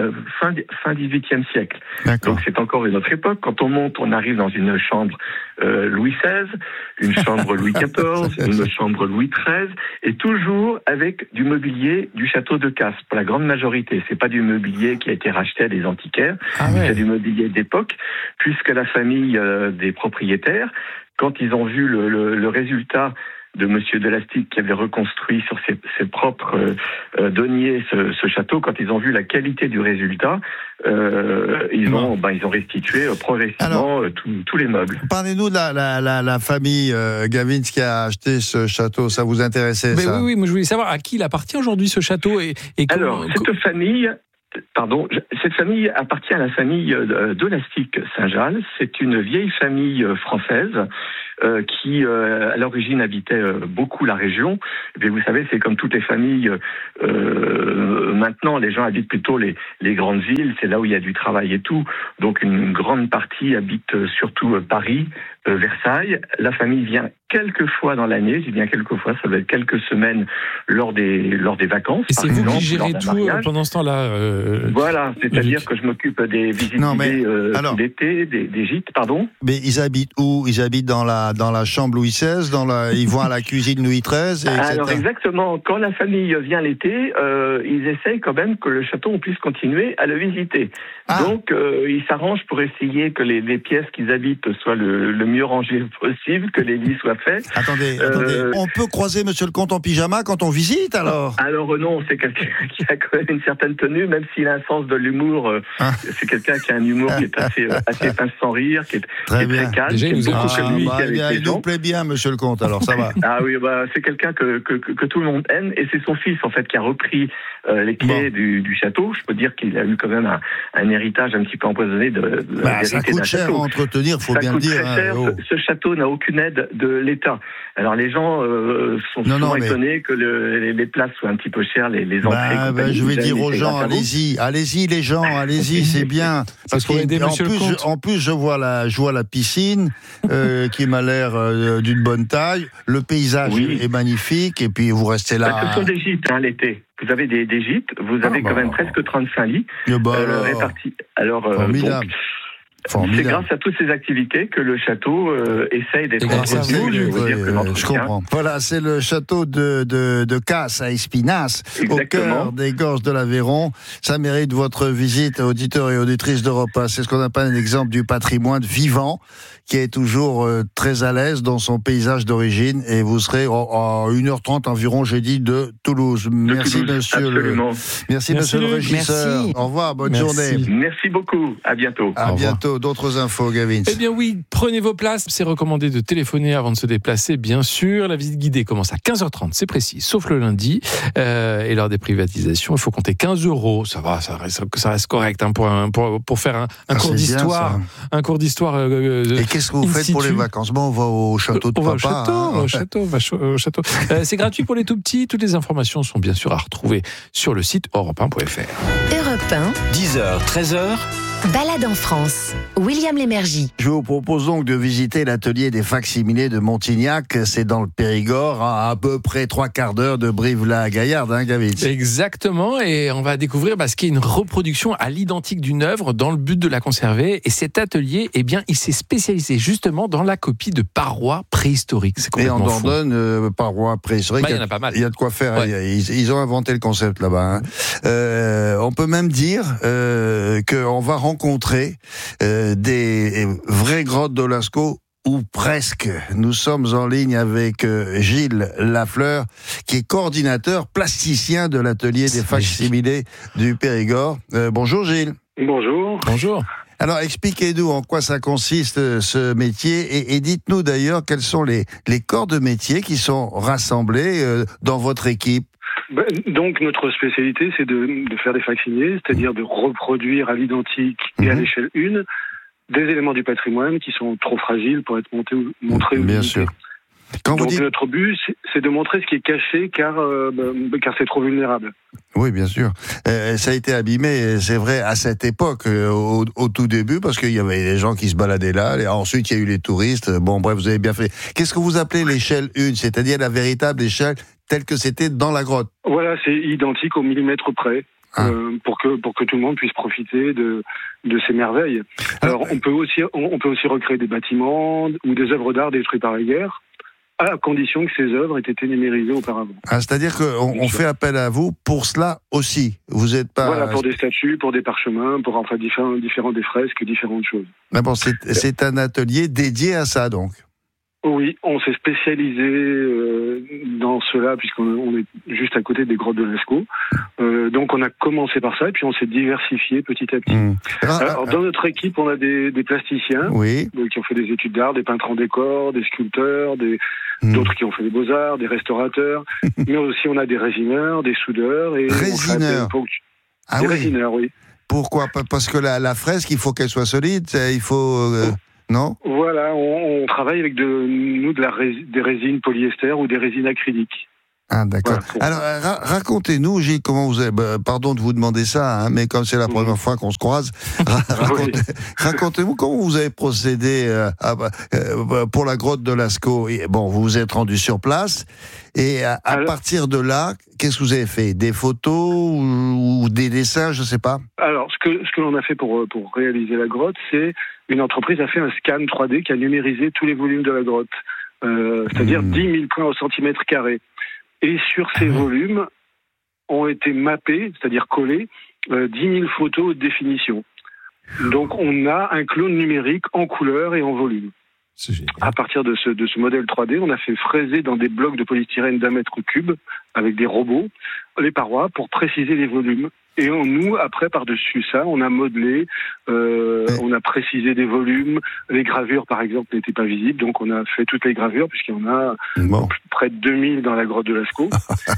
18e siècle. Donc c'est encore une autre époque. Quand on monte, on arrive dans une chambre Louis XVI, une chambre Louis XIV, une chambre Louis XIII, et toujours avec du mobilier du château de Castres, pour la grande majorité. C'est pas du mobilier qui a été racheté à des antiquaires, c'est du mobilier d'époque, puisque la famille des propriétaires, quand ils ont vu le résultat de Monsieur Delastic qui avait reconstruit sur ses propres deniers ce château. Quand ils ont vu la qualité du résultat, ils ont restitué progressivement tous les meubles. Parlez-nous de la famille Gavins qui a acheté ce château. Ça vous intéressait, ça? Oui, moi je voulais savoir à qui il appartient aujourd'hui ce château et comment... Alors, cette famille appartient à la famille Delastic Saint-Jalles. C'est une vieille famille française qui, à l'origine, habitait beaucoup la région. Et vous savez, c'est comme toutes les familles. Maintenant, les gens habitent plutôt les grandes villes. C'est là où il y a du travail et tout. Donc, une grande partie habite surtout Paris, Versailles. La famille vient quelques fois dans l'année. Je dis bien quelques fois. Ça doit être quelques semaines lors des vacances. Et c'est vous qui gérez tout pendant ce temps-là. Voilà, c'est-à-dire que je m'occupe des visites d'été, des gîtes, pardon. Mais ils habitent où? Ils habitent dans la chambre Louis XVI, ils vont à la cuisine Louis XIII, etc. Alors exactement, quand la famille vient l'été, ils essayent quand même que le château, on puisse continuer à le visiter. Donc ils s'arrangent pour essayer que les pièces qu'ils habitent soient le mieux rangées possible, que les lits soient faits. Attendez, on peut croiser Monsieur le Comte en pyjama quand on visite, alors? Alors non, c'est quelqu'un qui a quand même une certaine tenue, même s'il a un sens de l'humour. C'est quelqu'un qui a un humour qui est assez pince sans rire, qui est très calme. Déjà, il nous plaît bien, Monsieur le Comte, alors ça va. Ah oui, c'est quelqu'un que tout le monde aime, et c'est son fils en fait qui a repris les clés du château. Je peux dire qu'il a eu quand même un héritage un petit peu empoisonné de ça coûte cher à entretenir, faut bien le dire. Ça coûte très cher. Ce château n'a aucune aide de l'État. Alors les gens sont souvent étonnés que les places soient un petit peu chères, les entrées. Je vais dire aux gens, allez-y les gens, allez-y, c'est bien. Parce qu'en plus, je vois la piscine qui m'a l'air d'une bonne taille. Le paysage est magnifique, et puis vous restez là. Ce sont des gîtes l'été. Vous avez des gîtes, vous avez quand même presque 35 lits répartis. Alors, c'est grâce à toutes ces activités que le château essaye d'être entretenu. Je comprends. Voilà, c'est le château de Casse à Espinasse, au cœur des gorges de l'Aveyron. Ça mérite votre visite, auditeurs et auditrices d'Europe 1. C'est ce qu'on appelle un exemple du patrimoine vivant, qui est toujours très à l'aise dans son paysage d'origine, et vous serez à 1h30 environ, j'ai dit, de Toulouse. Merci, monsieur le régisseur. Merci. Au revoir, bonne journée. Merci beaucoup, à bientôt. À bientôt. D'autres infos, Gavin? Eh bien oui, prenez vos places. C'est recommandé de téléphoner avant de se déplacer, bien sûr. La visite guidée commence à 15h30, c'est précis, sauf le lundi. Et lors des privatisations, il faut compter 15 €. Ça va, ça reste correct pour faire un cours d'histoire. Un cours d'histoire. Et qu'est-ce que vous faites pour les vacances? On va au château de papa. Au château. C'est gratuit pour les tout petits. Toutes les informations sont bien sûr à retrouver sur le site europe1.fr. Europe 1, 10h, 13h. Balade en France. William Lémergie. Je vous propose donc de visiter l'atelier des facsimilés de Montignac. C'est dans le Périgord, à peu près 3/4 d'heure de Brive-la-Gaillarde, Gavin. Exactement, et on va découvrir ce qui est une reproduction à l'identique d'une œuvre dans le but de la conserver. Et cet atelier, il s'est spécialisé justement dans la copie de parois préhistoriques. C'est complètement fou. Et en Dordogne, parois préhistoriques, il y en a pas mal. Il y a de quoi faire. Ouais. Ils ont inventé le concept là-bas. On peut même dire qu'on va rencontrer des vraies grottes de Lascaux, ou presque. Nous sommes en ligne avec Gilles Lafleur, qui est coordinateur plasticien de l'atelier des facsimilés du Périgord. Bonjour Gilles. Bonjour. Alors expliquez-nous en quoi ça consiste ce métier, et dites-nous d'ailleurs quels sont les corps de métier qui sont rassemblés dans votre équipe. Donc notre spécialité, c'est de faire des facsimilés, c'est-à-dire de reproduire à l'identique et à l'échelle 1 des éléments du patrimoine qui sont trop fragiles pour être montrés. Bien sûr. Notre but, c'est de montrer ce qui est caché, car c'est trop vulnérable. Oui, bien sûr. Ça a été abîmé, c'est vrai, à cette époque, au tout début, parce qu'il y avait des gens qui se baladaient là, et ensuite il y a eu les touristes. Bon, bref, vous avez bien fait. Qu'est-ce que vous appelez l'échelle 1, c'est-à-dire la véritable échelle telle que c'était dans la grotte? Voilà, c'est identique au millimètre près. Pour que tout le monde puisse profiter de ces merveilles. Alors on peut aussi recréer des bâtiments ou des œuvres d'art détruites par la guerre, à condition que ces œuvres aient été numérisées auparavant. C'est-à-dire qu'on fait appel à vous pour cela aussi. Vous êtes pas... Voilà, pour des statues, pour des parchemins, pour différents des fresques, différentes choses. Mais bon, c'est un atelier dédié à ça, donc. Oui, on s'est spécialisé dans cela puisqu'on est juste à côté des grottes de Lascaux. Donc on a commencé par ça et puis on s'est diversifié petit à petit. Alors, dans notre équipe, on a des plasticiens qui ont fait des études d'art, des peintres en décor, des sculpteurs, d'autres qui ont fait des beaux-arts, des restaurateurs. Mais aussi on a des résineurs, des soudeurs. Et résineurs. Des résineurs, oui. Pourquoi ? Parce que la fresque, il faut qu'elle soit solide, il faut... Non ? Voilà, on travaille avec des résines polyester ou des résines acryliques. Ah, d'accord. Voilà. Alors, racontez-nous, Gilles, comment vous avez... pardon de vous demander ça, mais comme c'est la première fois qu'on se croise, racontez-nous comment vous avez procédé pour la grotte de Lascaux. Bon, vous vous êtes rendu sur place, et à partir de là, qu'est-ce que vous avez fait ? Des photos ou des dessins, je ne sais pas. Alors, ce que l'on a fait pour réaliser la grotte, c'est une entreprise a fait un scan 3D qui a numérisé tous les volumes de la grotte, c'est-à-dire 10 000 points au centimètre carré. Et sur ces volumes ont été mappés, c'est-à-dire collés, 10 000 photos de définition. Donc on a un clone numérique en couleur et en volume. À partir de ce modèle 3D, on a fait fraiser dans des blocs de polystyrène d'1 mètre cube avec des robots les parois pour préciser les volumes. Et nous, après, par-dessus ça, on a modelé, on a précisé des volumes. Les gravures, par exemple, n'étaient pas visibles, donc on a fait toutes les gravures, puisqu'il y en a près de 2000 dans la grotte de Lascaux.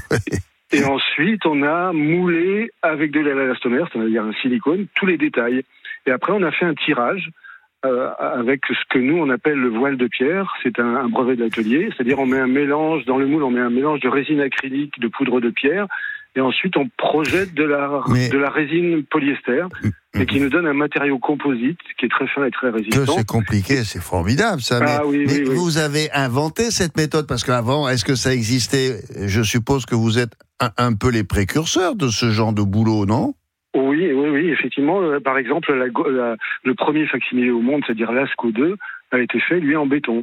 Et ensuite, on a moulé avec de l'élastomère, c'est-à-dire un silicone, tous les détails. Et après, on a fait un tirage avec ce que nous, on appelle le voile de pierre. C'est un brevet d'atelier, c'est-à-dire on met un mélange, dans le moule, on met un mélange de résine acrylique, de poudre de pierre, et ensuite on projette de la résine polyester, et qui nous donne un matériau composite qui est très fin et très résistant. Que c'est compliqué, c'est formidable ça. Mais vous avez inventé cette méthode, parce qu'avant, est-ce que ça existait ? Je suppose que vous êtes un peu les précurseurs de ce genre de boulot, non ? Oui, effectivement. Par exemple, le premier facsimilé au monde, c'est-à-dire Lascaux 2, a été fait, lui, en béton.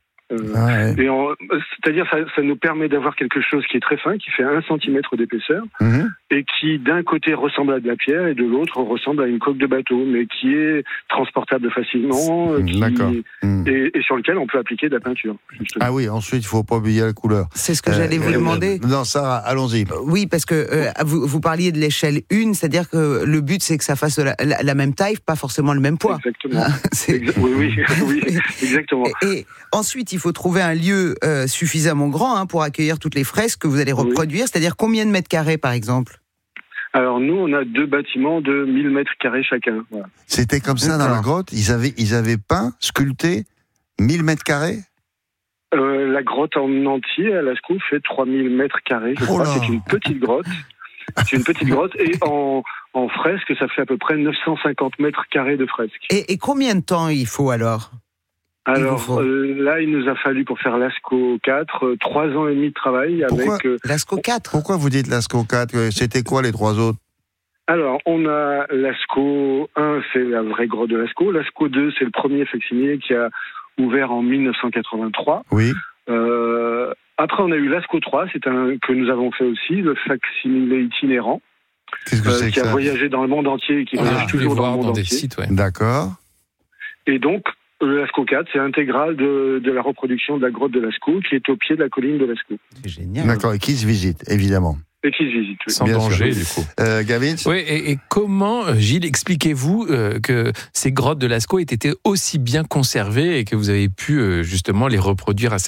C'est-à-dire ça nous permet d'avoir quelque chose qui est très fin, qui fait 1 centimètre d'épaisseur, et qui d'un côté ressemble à de la pierre et de l'autre ressemble à une coque de bateau, mais qui est transportable facilement et sur lequel on peut appliquer de la peinture. Justement. Ah oui, ensuite il ne faut pas oublier la couleur. C'est ce que j'allais vous demander. Non, Sarah, allons-y. Oui, parce que vous parliez de l'échelle 1, c'est-à-dire que le but c'est que ça fasse la même taille, pas forcément le même poids. Exactement. Oui, exactement. Et ensuite, il faut trouver un lieu suffisamment grand pour accueillir toutes les fresques que vous allez reproduire. C'est-à-dire combien de mètres carrés, par exemple ? Alors nous, on a 2 bâtiments de 1000 mètres carrés chacun. Voilà. C'était comme ça dans la grotte ? Ils avaient peint, sculpté 1000 mètres carrés ? La grotte en entier à Lascaux fait 3000 mètres carrés. Je crois. C'est une petite grotte. C'est une petite grotte, et en fresque, ça fait à peu près 950 mètres carrés de fresques. Et combien de temps il faut alors ? Alors là, il nous a fallu pour faire Lascaux 4, 3 ans et demi de travail. Lascaux 4 ? Pourquoi vous dites Lascaux 4 ? C'était quoi les 3 autres ? Alors, on a Lascaux 1, c'est la vraie grotte de Lascaux. Lascaux 2, c'est le premier facsimilé qui a ouvert en 1983. Oui. Après, on a eu Lascaux 3, que nous avons fait aussi, le facsimilé itinérant. Qu'est-ce que c'est qui a voyagé dans le monde entier et qui voyage toujours dans le monde entier. Sites, D'accord. Et donc, le Lascaux 4, c'est intégral de la reproduction de la grotte de Lascaux, qui est au pied de la colline de Lascaux. C'est génial. D'accord, et qui se visite, évidemment. Et qui se visite, oui. Sans danger, du coup. Gavin ? Oui, et comment, Gilles, expliquez-vous que ces grottes de Lascaux aient été aussi bien conservées et que vous avez pu justement les reproduire à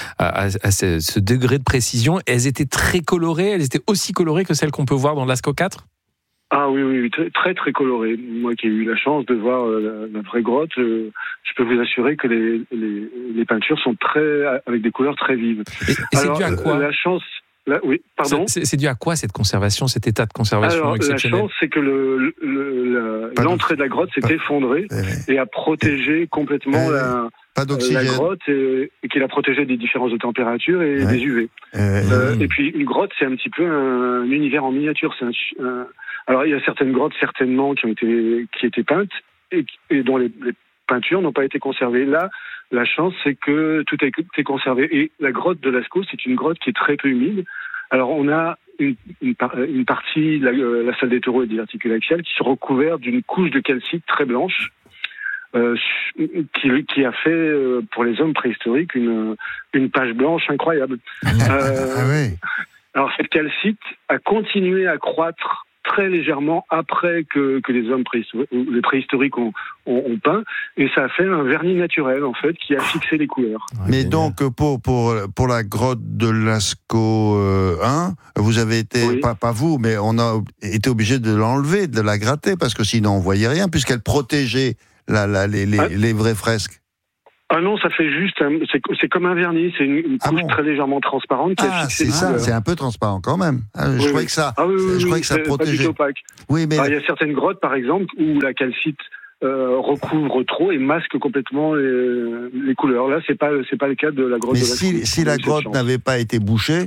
ce degré de précision ? Elles étaient très colorées, elles étaient aussi colorées que celles qu'on peut voir dans Lascaux 4 ? Ah oui, très très coloré. Moi qui ai eu la chance de voir la vraie grotte, je peux vous assurer que les peintures sont avec des couleurs très vives. Et c'est dû à quoi ? La chance... oui, pardon. C'est dû à quoi cette conservation, cet état de conservation exceptionnel ? La chance, c'est que l'entrée de la grotte s'est effondrée et a protégé complètement la grotte et qu'il a protégé des différences de température et des UV. Et puis une grotte, c'est un petit peu un univers en miniature. Alors il y a certaines grottes certainement qui étaient peintes et dont les peintures n'ont pas été conservées. Là, la chance, c'est que tout a été conservé. Et la grotte de Lascaux, c'est une grotte qui est très peu humide. Alors, on a une partie, la salle des taureaux et des articulations, qui sont recouvertes d'une couche de calcite très blanche. qui a fait pour les hommes préhistoriques une page blanche incroyable. Oui. Alors cette calcite a continué à croître très légèrement après que les hommes préhistoriques ont peint, et ça a fait un vernis naturel en fait qui a fixé les couleurs. Mais donc pour la grotte de Lascaux 1, vous avez été, oui. pas vous, mais on a été obligé de l'enlever, de la gratter, parce que sinon on voyait rien, puisqu'elle protégeait les vraies fresques. Ah non, ça fait juste, c'est comme un vernis, c'est une couche très légèrement transparente qui a fixé les couleurs. C'est un peu transparent quand même. Je croyais que ça, ça protégeait. Oui, mais il y a certaines grottes, par exemple, où la calcite recouvre trop et masque complètement les couleurs. Là, c'est pas le cas de la grotte. Mais si la grotte n'avait pas été bouchée,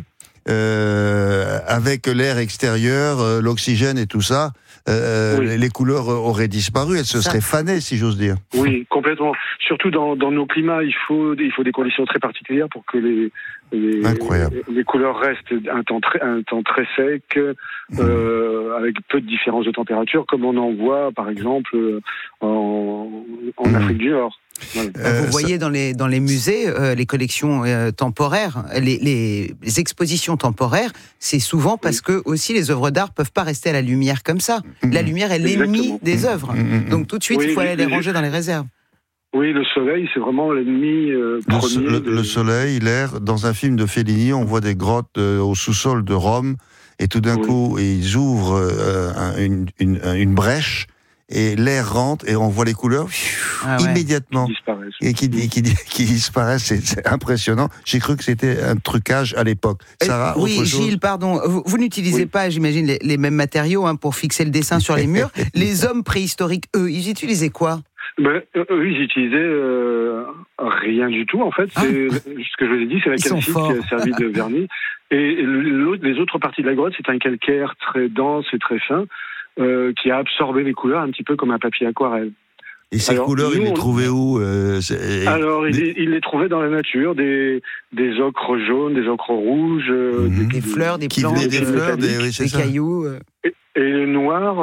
avec l'air extérieur, l'oxygène et tout ça, les couleurs auraient disparu, elles se seraient fanées, si j'ose dire. Oui, complètement. Surtout dans nos climats, il faut des conditions très particulières pour que les couleurs restent un temps très sec, avec peu de différence de température, comme on en voit par exemple en Afrique du Nord. Voilà. Vous voyez dans les musées, les collections temporaires, les expositions temporaires, c'est souvent parce que aussi les œuvres d'art peuvent pas rester à la lumière comme ça. La lumière est l'ennemi des œuvres. Donc tout de suite, il faut aller les ranger dans les réserves. Oui, le soleil, c'est vraiment l'ennemi premier. Le soleil, l'air. Dans un film de Fellini, on voit des grottes au sous-sol de Rome, et tout d'un coup, ils ouvrent une brèche, et l'air rentre, et on voit les couleurs immédiatement. Qui disparaissent. C'est impressionnant. J'ai cru que c'était un trucage à l'époque. Sarah, oui, Gilles, pardon. Vous n'utilisez pas, j'imagine, les mêmes matériaux pour fixer le dessin sur les murs. Les hommes préhistoriques, eux, ils utilisaient quoi ? Eux, ils utilisaient rien du tout, en fait. Ce que je vous ai dit, c'est la calcite qui a servi de vernis. Et les autres parties de la grotte, c'est un calcaire très dense et très fin qui a absorbé les couleurs un petit peu comme un papier aquarelle. Et ces couleurs, il les trouvait où Alors, il les trouvait dans la nature, des ocres jaunes, des ocres rouges, des fleurs, des plantes, des cailloux. Et le noir,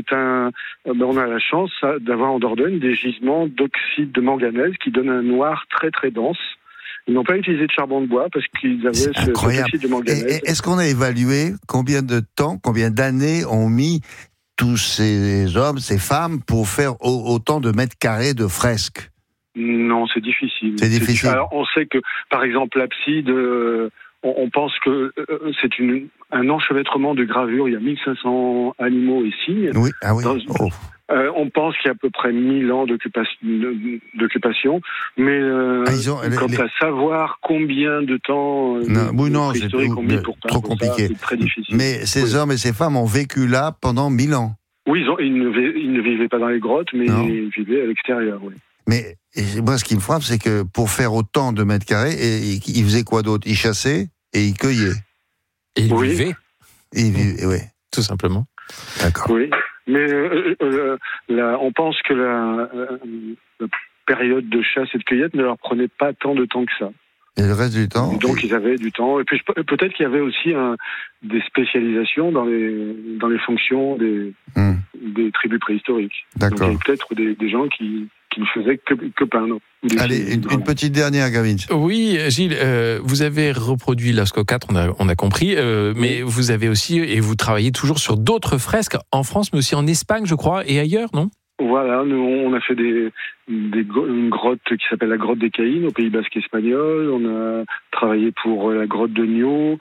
on a la chance d'avoir en Dordogne des gisements d'oxyde de manganèse qui donnent un noir très très dense. Ils n'ont pas utilisé de charbon de bois parce qu'ils avaient cet oxyde de manganèse. Est-ce qu'on a évalué combien d'années ont mis tous ces hommes, ces femmes, pour faire autant de mètres carrés de fresques? Non, c'est difficile. Alors, on sait que, par exemple, l'abside, on pense que c'est un enchevêtrement de gravures. Il y a 1500 animaux et cygnes. Oui, on pense qu'il y a à peu près 1000 ans d'occupation, mais quant à savoir combien de temps c'est trop compliqué. C'est très difficile. Mais ces hommes et ces femmes ont vécu là pendant 1000 ans. Oui, ils ne vivaient pas dans les grottes, mais ils vivaient à l'extérieur. Oui. Mais moi, ce qui me frappe, c'est que pour faire autant de mètres carrés, ils faisaient quoi d'autre? Ils chassaient et ils cueillaient. Et ils vivaient. Oui. Tout simplement. D'accord. Oui. Mais on pense que la période de chasse et de cueillette ne leur prenait pas tant de temps que ça. Et le reste du temps? Donc ils avaient du temps. Et puis peut-être qu'il y avait aussi des spécialisations dans les fonctions des tribus préhistoriques. D'accord. Donc il y avait peut-être des gens qui ne faisaient que peindre. Allez, une petite dernière, Gavin. Oui, Gilles, vous avez reproduit Lascaux 4, on a compris, mais vous avez aussi, et vous travaillez toujours sur d'autres fresques en France, mais aussi en Espagne, je crois, et ailleurs, non? Voilà, nous on a fait une grotte qui s'appelle la grotte des Caïnes au Pays Basque espagnol. On a travaillé pour la grotte de Nio,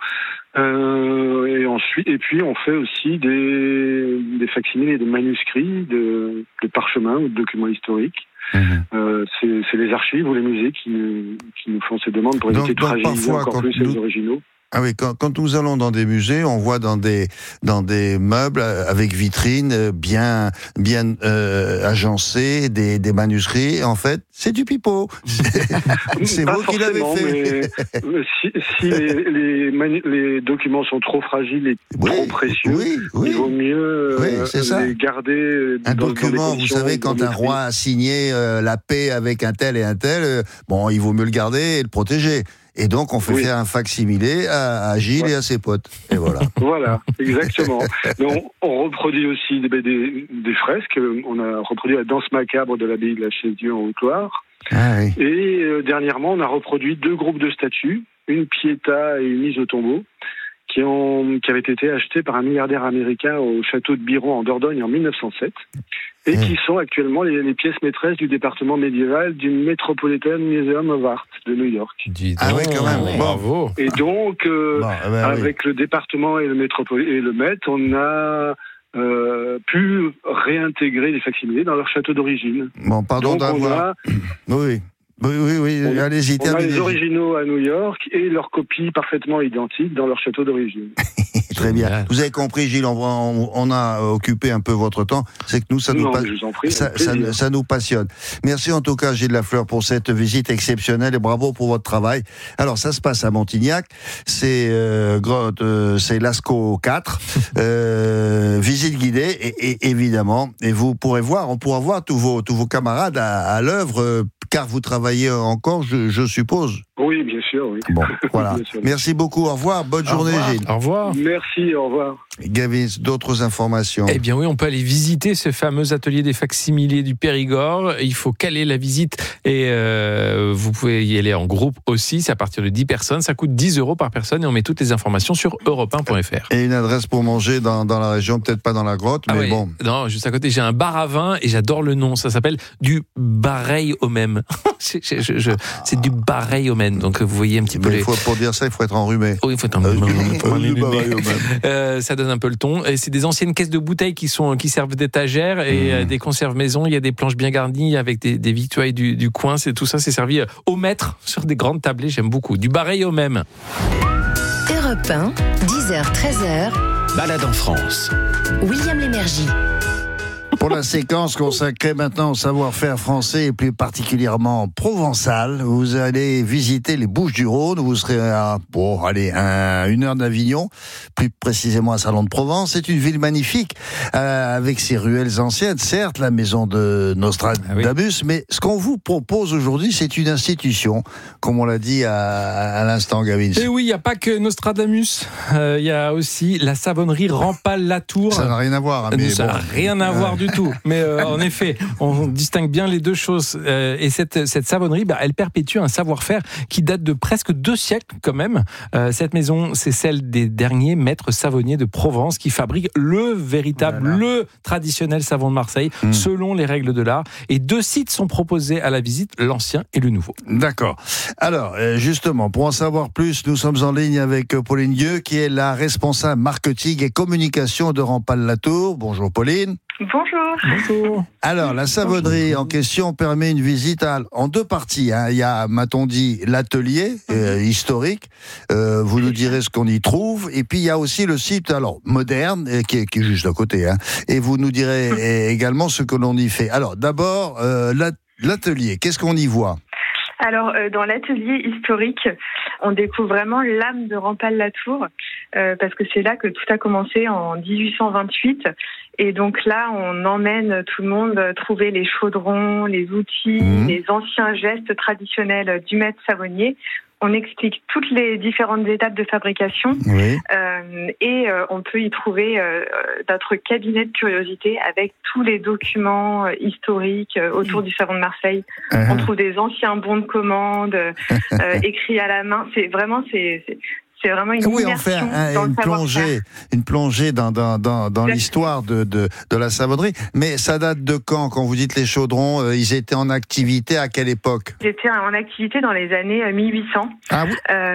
et puis on fait aussi des facsimilés et des manuscrits de parchemins ou de documents historiques. C'est les archives ou les musées qui nous font ces demandes pour éviter de fragiliser encore plus les originaux. Ah oui, quand nous allons dans des musées, on voit dans des meubles avec vitrines bien agencées, des manuscrits. En fait, c'est du pipeau. C'est vous qui l'avez fait. Si les documents sont trop fragiles et trop précieux, il vaut mieux les garder. Un document, vous savez, quand un roi a signé la paix avec un tel et un tel, il vaut mieux le garder et le protéger. Et donc, on fait faire un fac-similé à Gilles et à ses potes. Et voilà. Voilà, exactement. Mais on reproduit aussi des fresques. On a reproduit la danse macabre de l'abbaye de la Chaise-Dieu en Haute-Loire. Ah, oui. Et dernièrement, on a reproduit 2 groupes de statues, une Pietà et une mise au tombeau, qui avaient été achetées par un milliardaire américain au château de Biron en Dordogne en 1907, et qui sont actuellement les pièces maîtresses du département médiéval du Metropolitan Museum of Art de New York. Ah oui, quand même. Bravo. Et donc, avec le département et le Met, on a pu réintégrer les facsimilés dans leur château d'origine. Bon, pardon d'avoir... Oui, allez-y. On a les originaux à New York et leurs copies parfaitement identiques dans leur château d'origine. Très bien. Vous avez compris, Gilles, on a occupé un peu votre temps. C'est que nous, ça nous passionne. Merci en tout cas, Gilles Lafleur, pour cette visite exceptionnelle et bravo pour votre travail. Alors, ça se passe à Montignac. C'est Lascaux 4. Visite guidée, et évidemment. Et on pourra voir tous vos camarades à l'œuvre, car vous travaillez encore, je suppose. Oui, bien sûr, oui. Bon, voilà. Merci beaucoup, au revoir, bonne journée, Gilles. Au revoir. Merci, au revoir. Gavin, d'autres informations? Eh bien oui, on peut aller visiter ce fameux atelier des facsimilés du Périgord. Il faut caler la visite et vous pouvez y aller en groupe aussi. C'est à partir de 10 personnes. Ça coûte 10 € par personne et on met toutes les informations sur europe1.fr. Et une adresse pour manger dans la région, peut-être pas dans la grotte, mais bon. Non, juste à côté, j'ai un bar à vin et j'adore le nom. Ça s'appelle du Bareil au même. C'est du Bareil au même. Donc vous voyez un petit peu pour dire ça, il faut être enrhumé. Oui, il faut être enrhumé. Ça donne un peu le ton. Et c'est des anciennes caisses de bouteilles qui servent d'étagères et des conserves maison. Il y a des planches bien garnies avec des victuailles du coin. Tout ça, c'est servi au mètre sur des grandes tablées. J'aime beaucoup. Du Bareil au même. Europe 1, 10h, 13h. Balade en France. William Lémergie. Pour la séquence consacrée maintenant au savoir-faire français et plus particulièrement provençal, vous allez visiter les Bouches-du-Rhône. Vous serez à 1 heure d'Avignon, plus précisément à Salon-de-Provence. C'est une ville magnifique avec ses ruelles anciennes, certes, la maison de Nostradamus, mais ce qu'on vous propose aujourd'hui, c'est une institution, comme on l'a dit à l'instant, Gavin. Et oui, il n'y a pas que Nostradamus, il y a aussi la savonnerie Rampal-Latour. Ça n'a rien à voir. Mais ça n'a rien à voir du tout. Mais en effet, on distingue bien les deux choses. Et cette savonnerie, elle perpétue un savoir-faire qui date de presque 2 siècles quand même. Cette maison, c'est celle des derniers maîtres savonniers de Provence qui fabriquent le traditionnel savon de Marseille, selon les règles de l'art. Et 2 sites sont proposés à la visite, l'ancien et le nouveau. D'accord. Alors, justement, pour en savoir plus, nous sommes en ligne avec Pauline Dieu, qui est la responsable marketing et communication de Rampal-Latour. Bonjour Pauline. Bonjour. Alors, la savonnerie en question permet une visite en 2 parties. Il y a, m'a-t-on dit, l'atelier historique. Vous nous direz ce qu'on y trouve. Et puis, il y a aussi le site moderne, qui est juste à côté. Et vous nous direz également ce que l'on y fait. Alors, d'abord, l'atelier, qu'est-ce qu'on y voit ? Alors, dans l'atelier historique, on découvre vraiment l'âme de Rampal-Latour, parce que c'est là que tout a commencé en 1828. Et donc là, on emmène tout le monde trouver les chaudrons, les outils, les anciens gestes traditionnels du maître savonnier. On explique toutes les différentes étapes de fabrication et on peut y trouver notre cabinet de curiosité avec tous les documents historiques autour du savon de Marseille. On trouve des anciens bons de commande écrits à la main. C'est vraiment une immersion dans le savoir-faire. Une plongée dans l'histoire de la savonnerie. Mais ça date de quand vous dites les chaudrons, ils étaient en activité à quelle époque ? Ils étaient en activité dans les années 1800. Ah oui.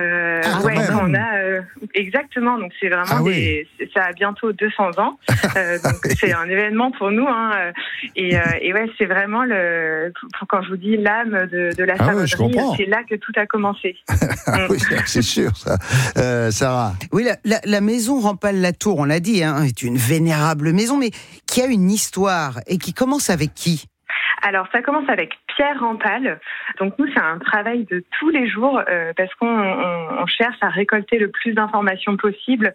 On a exactement. Donc c'est vraiment ça a bientôt 200 ans. Donc c'est un événement pour nous. Et c'est vraiment quand je vous dis l'âme de la savonnerie, c'est là que tout a commencé. Oui, c'est sûr ça. Sarah. Oui, la maison Rampal-Latour, on l'a dit, est une vénérable maison, mais qui a une histoire et qui commence avec qui ? Alors, ça commence avec pierre Rampal. Donc nous, c'est un travail de tous les jours parce qu'on cherche à récolter le plus d'informations possible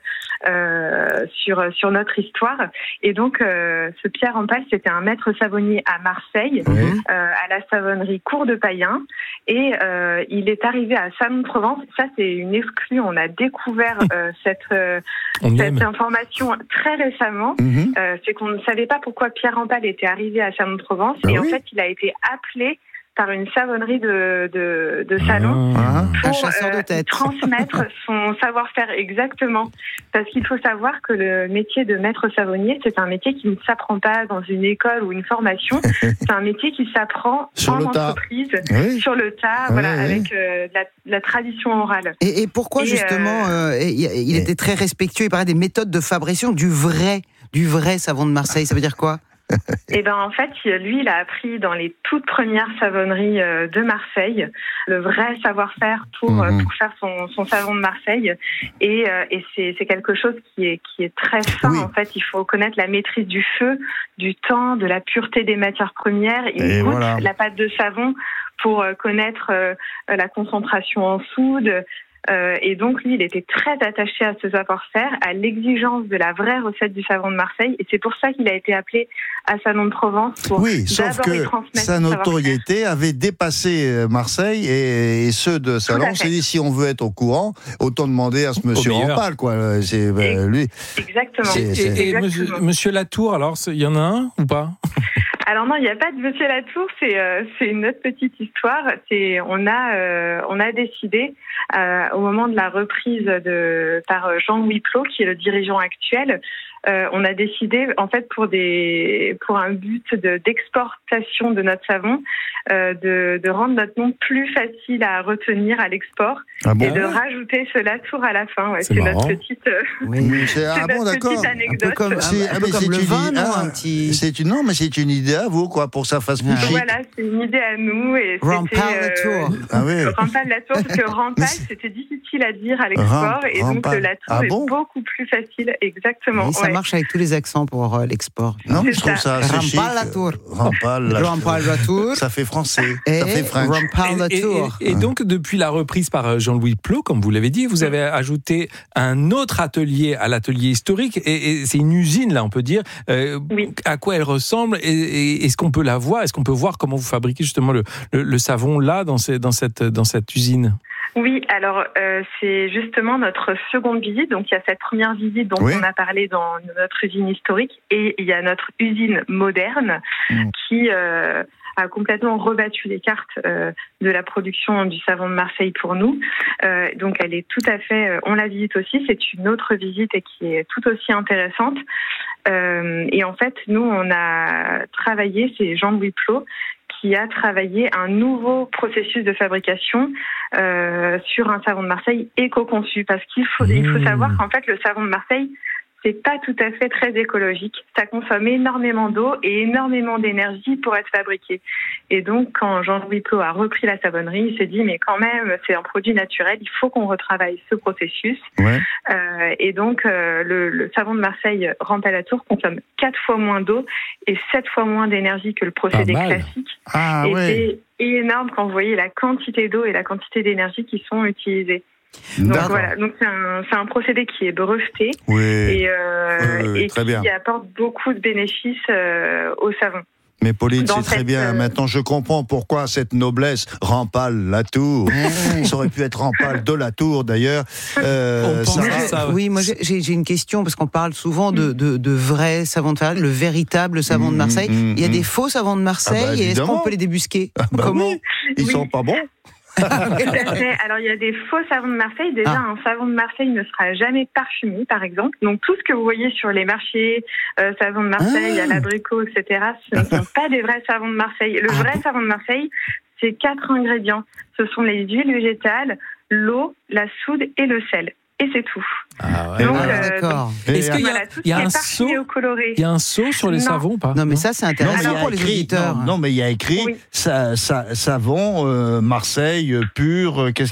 sur notre histoire. Et donc, ce Pierre Rampal, c'était un maître savonnier à Marseille, à la savonnerie Cour de Payen. Et il est arrivé à Salon-de-Provence. Ça, c'est une exclue. On a découvert cette information très récemment. C'est qu'on ne savait pas pourquoi Pierre Rampal était arrivé à Salon-de-Provence. Et en fait, il a été appelé par une savonnerie de salon pour transmettre son savoir-faire exactement. Parce qu'il faut savoir que le métier de maître savonnier, c'est un métier qui ne s'apprend pas dans une école ou une formation. C'est un métier qui s'apprend en entreprise, sur le tas, avec la tradition orale. Et pourquoi justement il était très respectueux, il parlait des méthodes de fabrication du vrai savon de Marseille, ça veut dire quoi ? Et en fait, lui, il a appris dans les toutes premières savonneries de Marseille le vrai savoir-faire pour faire son savon de Marseille. Et c'est quelque chose qui est très fin. En fait, il faut connaître la maîtrise du feu, du temps, de la pureté des matières premières. Il goûte la pâte de savon pour connaître la concentration en soude. Et donc, lui, il était très attaché à ce savoir-faire, à l'exigence de la vraie recette du savon de Marseille. Et c'est pour ça qu'il a été appelé à Salon-de-Provence pour sauf que sa notoriété avait dépassé Marseille et ceux de Salon. On s'est dit, si on veut être au courant, autant demander à ce monsieur Rampal, quoi. C'est lui. Exactement. Et monsieur Latour, alors, il y en a un ou pas ? Alors non, il n'y a pas de Monsieur Latour, c'est une autre petite histoire. On a décidé au moment de la reprise par Jean-Louis Plot, qui est le dirigeant actuel, on a décidé en fait pour un but d'exportation de notre savon, de rendre notre nom plus facile à retenir à l'export et de rajouter ce Latour à la fin. C'est notre petite petite anecdote. Un peu comme le vin, non, c'est une idée à vous, quoi, pour que ça fasse plus chic. Voilà, c'est une idée à nous. Et Rampal Latour. Rampal Latour, parce que Rampal, c'était difficile à dire à l'export, et donc le Latour est beaucoup plus facile, exactement. Oui, ça marche avec tous les accents pour l'export. Non, mais je trouve ça assez chic. Rampal Latour. Rampal Latour. Ça fait français. Ça fait French. Rampal Latour. Et donc, depuis la reprise par Jean-Louis Plot, comme vous l'avez dit, vous avez ajouté un autre atelier à l'atelier historique, et c'est une usine, là, on peut dire. À quoi elle ressemble, et est-ce qu'on peut la voir ? Est-ce qu'on peut voir comment vous fabriquez justement le savon là, dans cette usine ? Oui, alors c'est justement notre seconde visite. Donc il y a cette première visite dont on a parlé dans notre usine historique, et il y a notre usine moderne qui a complètement rebattu les cartes de la production du savon de Marseille pour nous. Donc elle est tout à fait, on la visite aussi, c'est une autre visite et qui est tout aussi intéressante. Et en fait, nous, on a travaillé, c'est Jean-Louis Plot qui a travaillé un nouveau processus de fabrication sur un savon de Marseille éco-conçu. Parce qu'il faut savoir qu'en fait, le savon de Marseille, c'est pas tout à fait très écologique. Ça consomme énormément d'eau et énormément d'énergie pour être fabriqué. Et donc, quand Jean-Louis Plot a repris la savonnerie, il s'est dit, mais quand même, c'est un produit naturel, il faut qu'on retravaille ce processus. Et donc, le savon de Marseille Rampal Latour consomme 4 fois moins d'eau et 7 fois moins d'énergie que le procédé classique. C'est énorme quand vous voyez la quantité d'eau et la quantité d'énergie qui sont utilisées. Donc voilà, donc c'est un procédé qui est breveté et qui apporte beaucoup de bénéfices au savon. Mais Pauline, c'est très bien. Maintenant, je comprends pourquoi cette noblesse Rampal Latour. Ça aurait pu être Rampal de Latour, d'ailleurs. Oui, moi j'ai une question, parce qu'on parle souvent de vrais savons de Marseille, le véritable savon de Marseille. Il y a des faux savons de Marseille, et est-ce qu'on peut les débusquer ? Comment ? Ils sont pas bons. Alors, il y a des faux savons de Marseille. Déjà, un savon de Marseille ne sera jamais parfumé, par exemple. Donc, tout ce que vous voyez sur les marchés, savon de Marseille, à l'abricot, etc., ce ne sont pas des vrais savons de Marseille. Le vrai savon de Marseille, c'est 4 ingrédients. Ce sont les huiles végétales, l'eau, la soude et le sel. Et c'est tout. D'accord. Est-ce qu'il y a un seau ? Il y a un seau sur les savons ou pas ? Non, mais ça, c'est intéressant pour les auditeurs. Non, mais il y a écrit savon Marseille pur. Qu'est-ce qu'il y a encore ?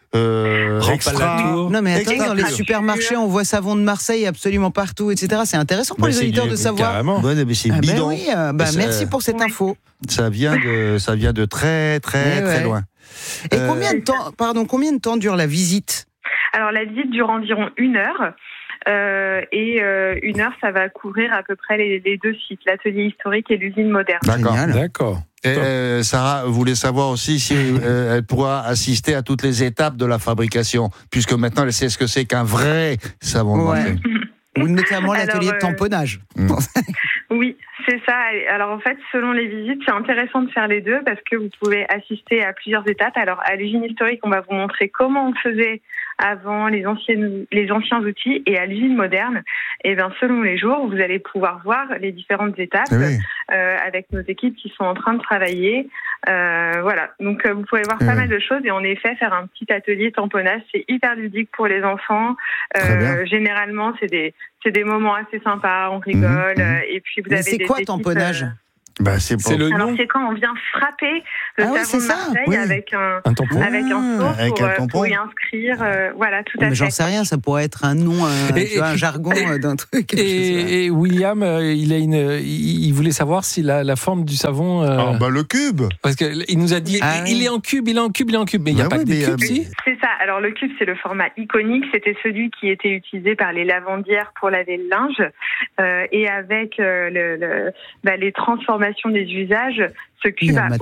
extra. Non mais attendez, dans les pur. supermarchés, on voit savon de Marseille absolument partout, etc. C'est intéressant pour les auditeurs de savoir. Carrément. Ouais, mais c'est Ah ben bidon. oui, merci pour cette info. Ça vient de très très loin. Et combien de temps dure la visite ? Alors la visite dure environ 1 heure. Et 1 heure, ça va couvrir à peu près les 2 sites, l'atelier historique et l'usine moderne. D'accord. Et Sarah voulait savoir aussi si elle pourra assister à toutes les étapes de la fabrication, puisque maintenant elle sait ce que c'est qu'un vrai savon de Marseille. Ou notamment l'atelier de tamponnage. Oui, c'est ça. Alors en fait, selon les visites, c'est intéressant de faire les deux parce que vous pouvez assister à plusieurs étapes. Alors à l'usine historique, on va vous montrer comment on faisait avant les anciens outils, et à l'usine moderne, et bien selon les jours, vous allez pouvoir voir les différentes étapes avec nos équipes qui sont en train de travailler. Voilà, donc vous pouvez voir pas mal de choses, et en effet faire un petit atelier tamponnage, c'est hyper ludique pour les enfants. Généralement, c'est des moments assez sympas, on rigole, et puis vous avez c'est quoi tamponnage? C'est le Alors nom. c'est quand on vient frapper le savon de Marseille avec un tampon. avec un seau pour y inscrire. Voilà, tout à fait. Mais j'en sais rien, ça pourrait être un nom, un jargon d'un truc. Et William, il voulait savoir si la forme du savon. le cube. Parce qu'il nous a dit, il est en cube, mais il n'y a pas que des cubes, si. C'est ça. Alors le cube, c'est le format iconique. C'était celui qui était utilisé par les lavandières pour laver le linge. Et avec les transformations des usages, ce cube a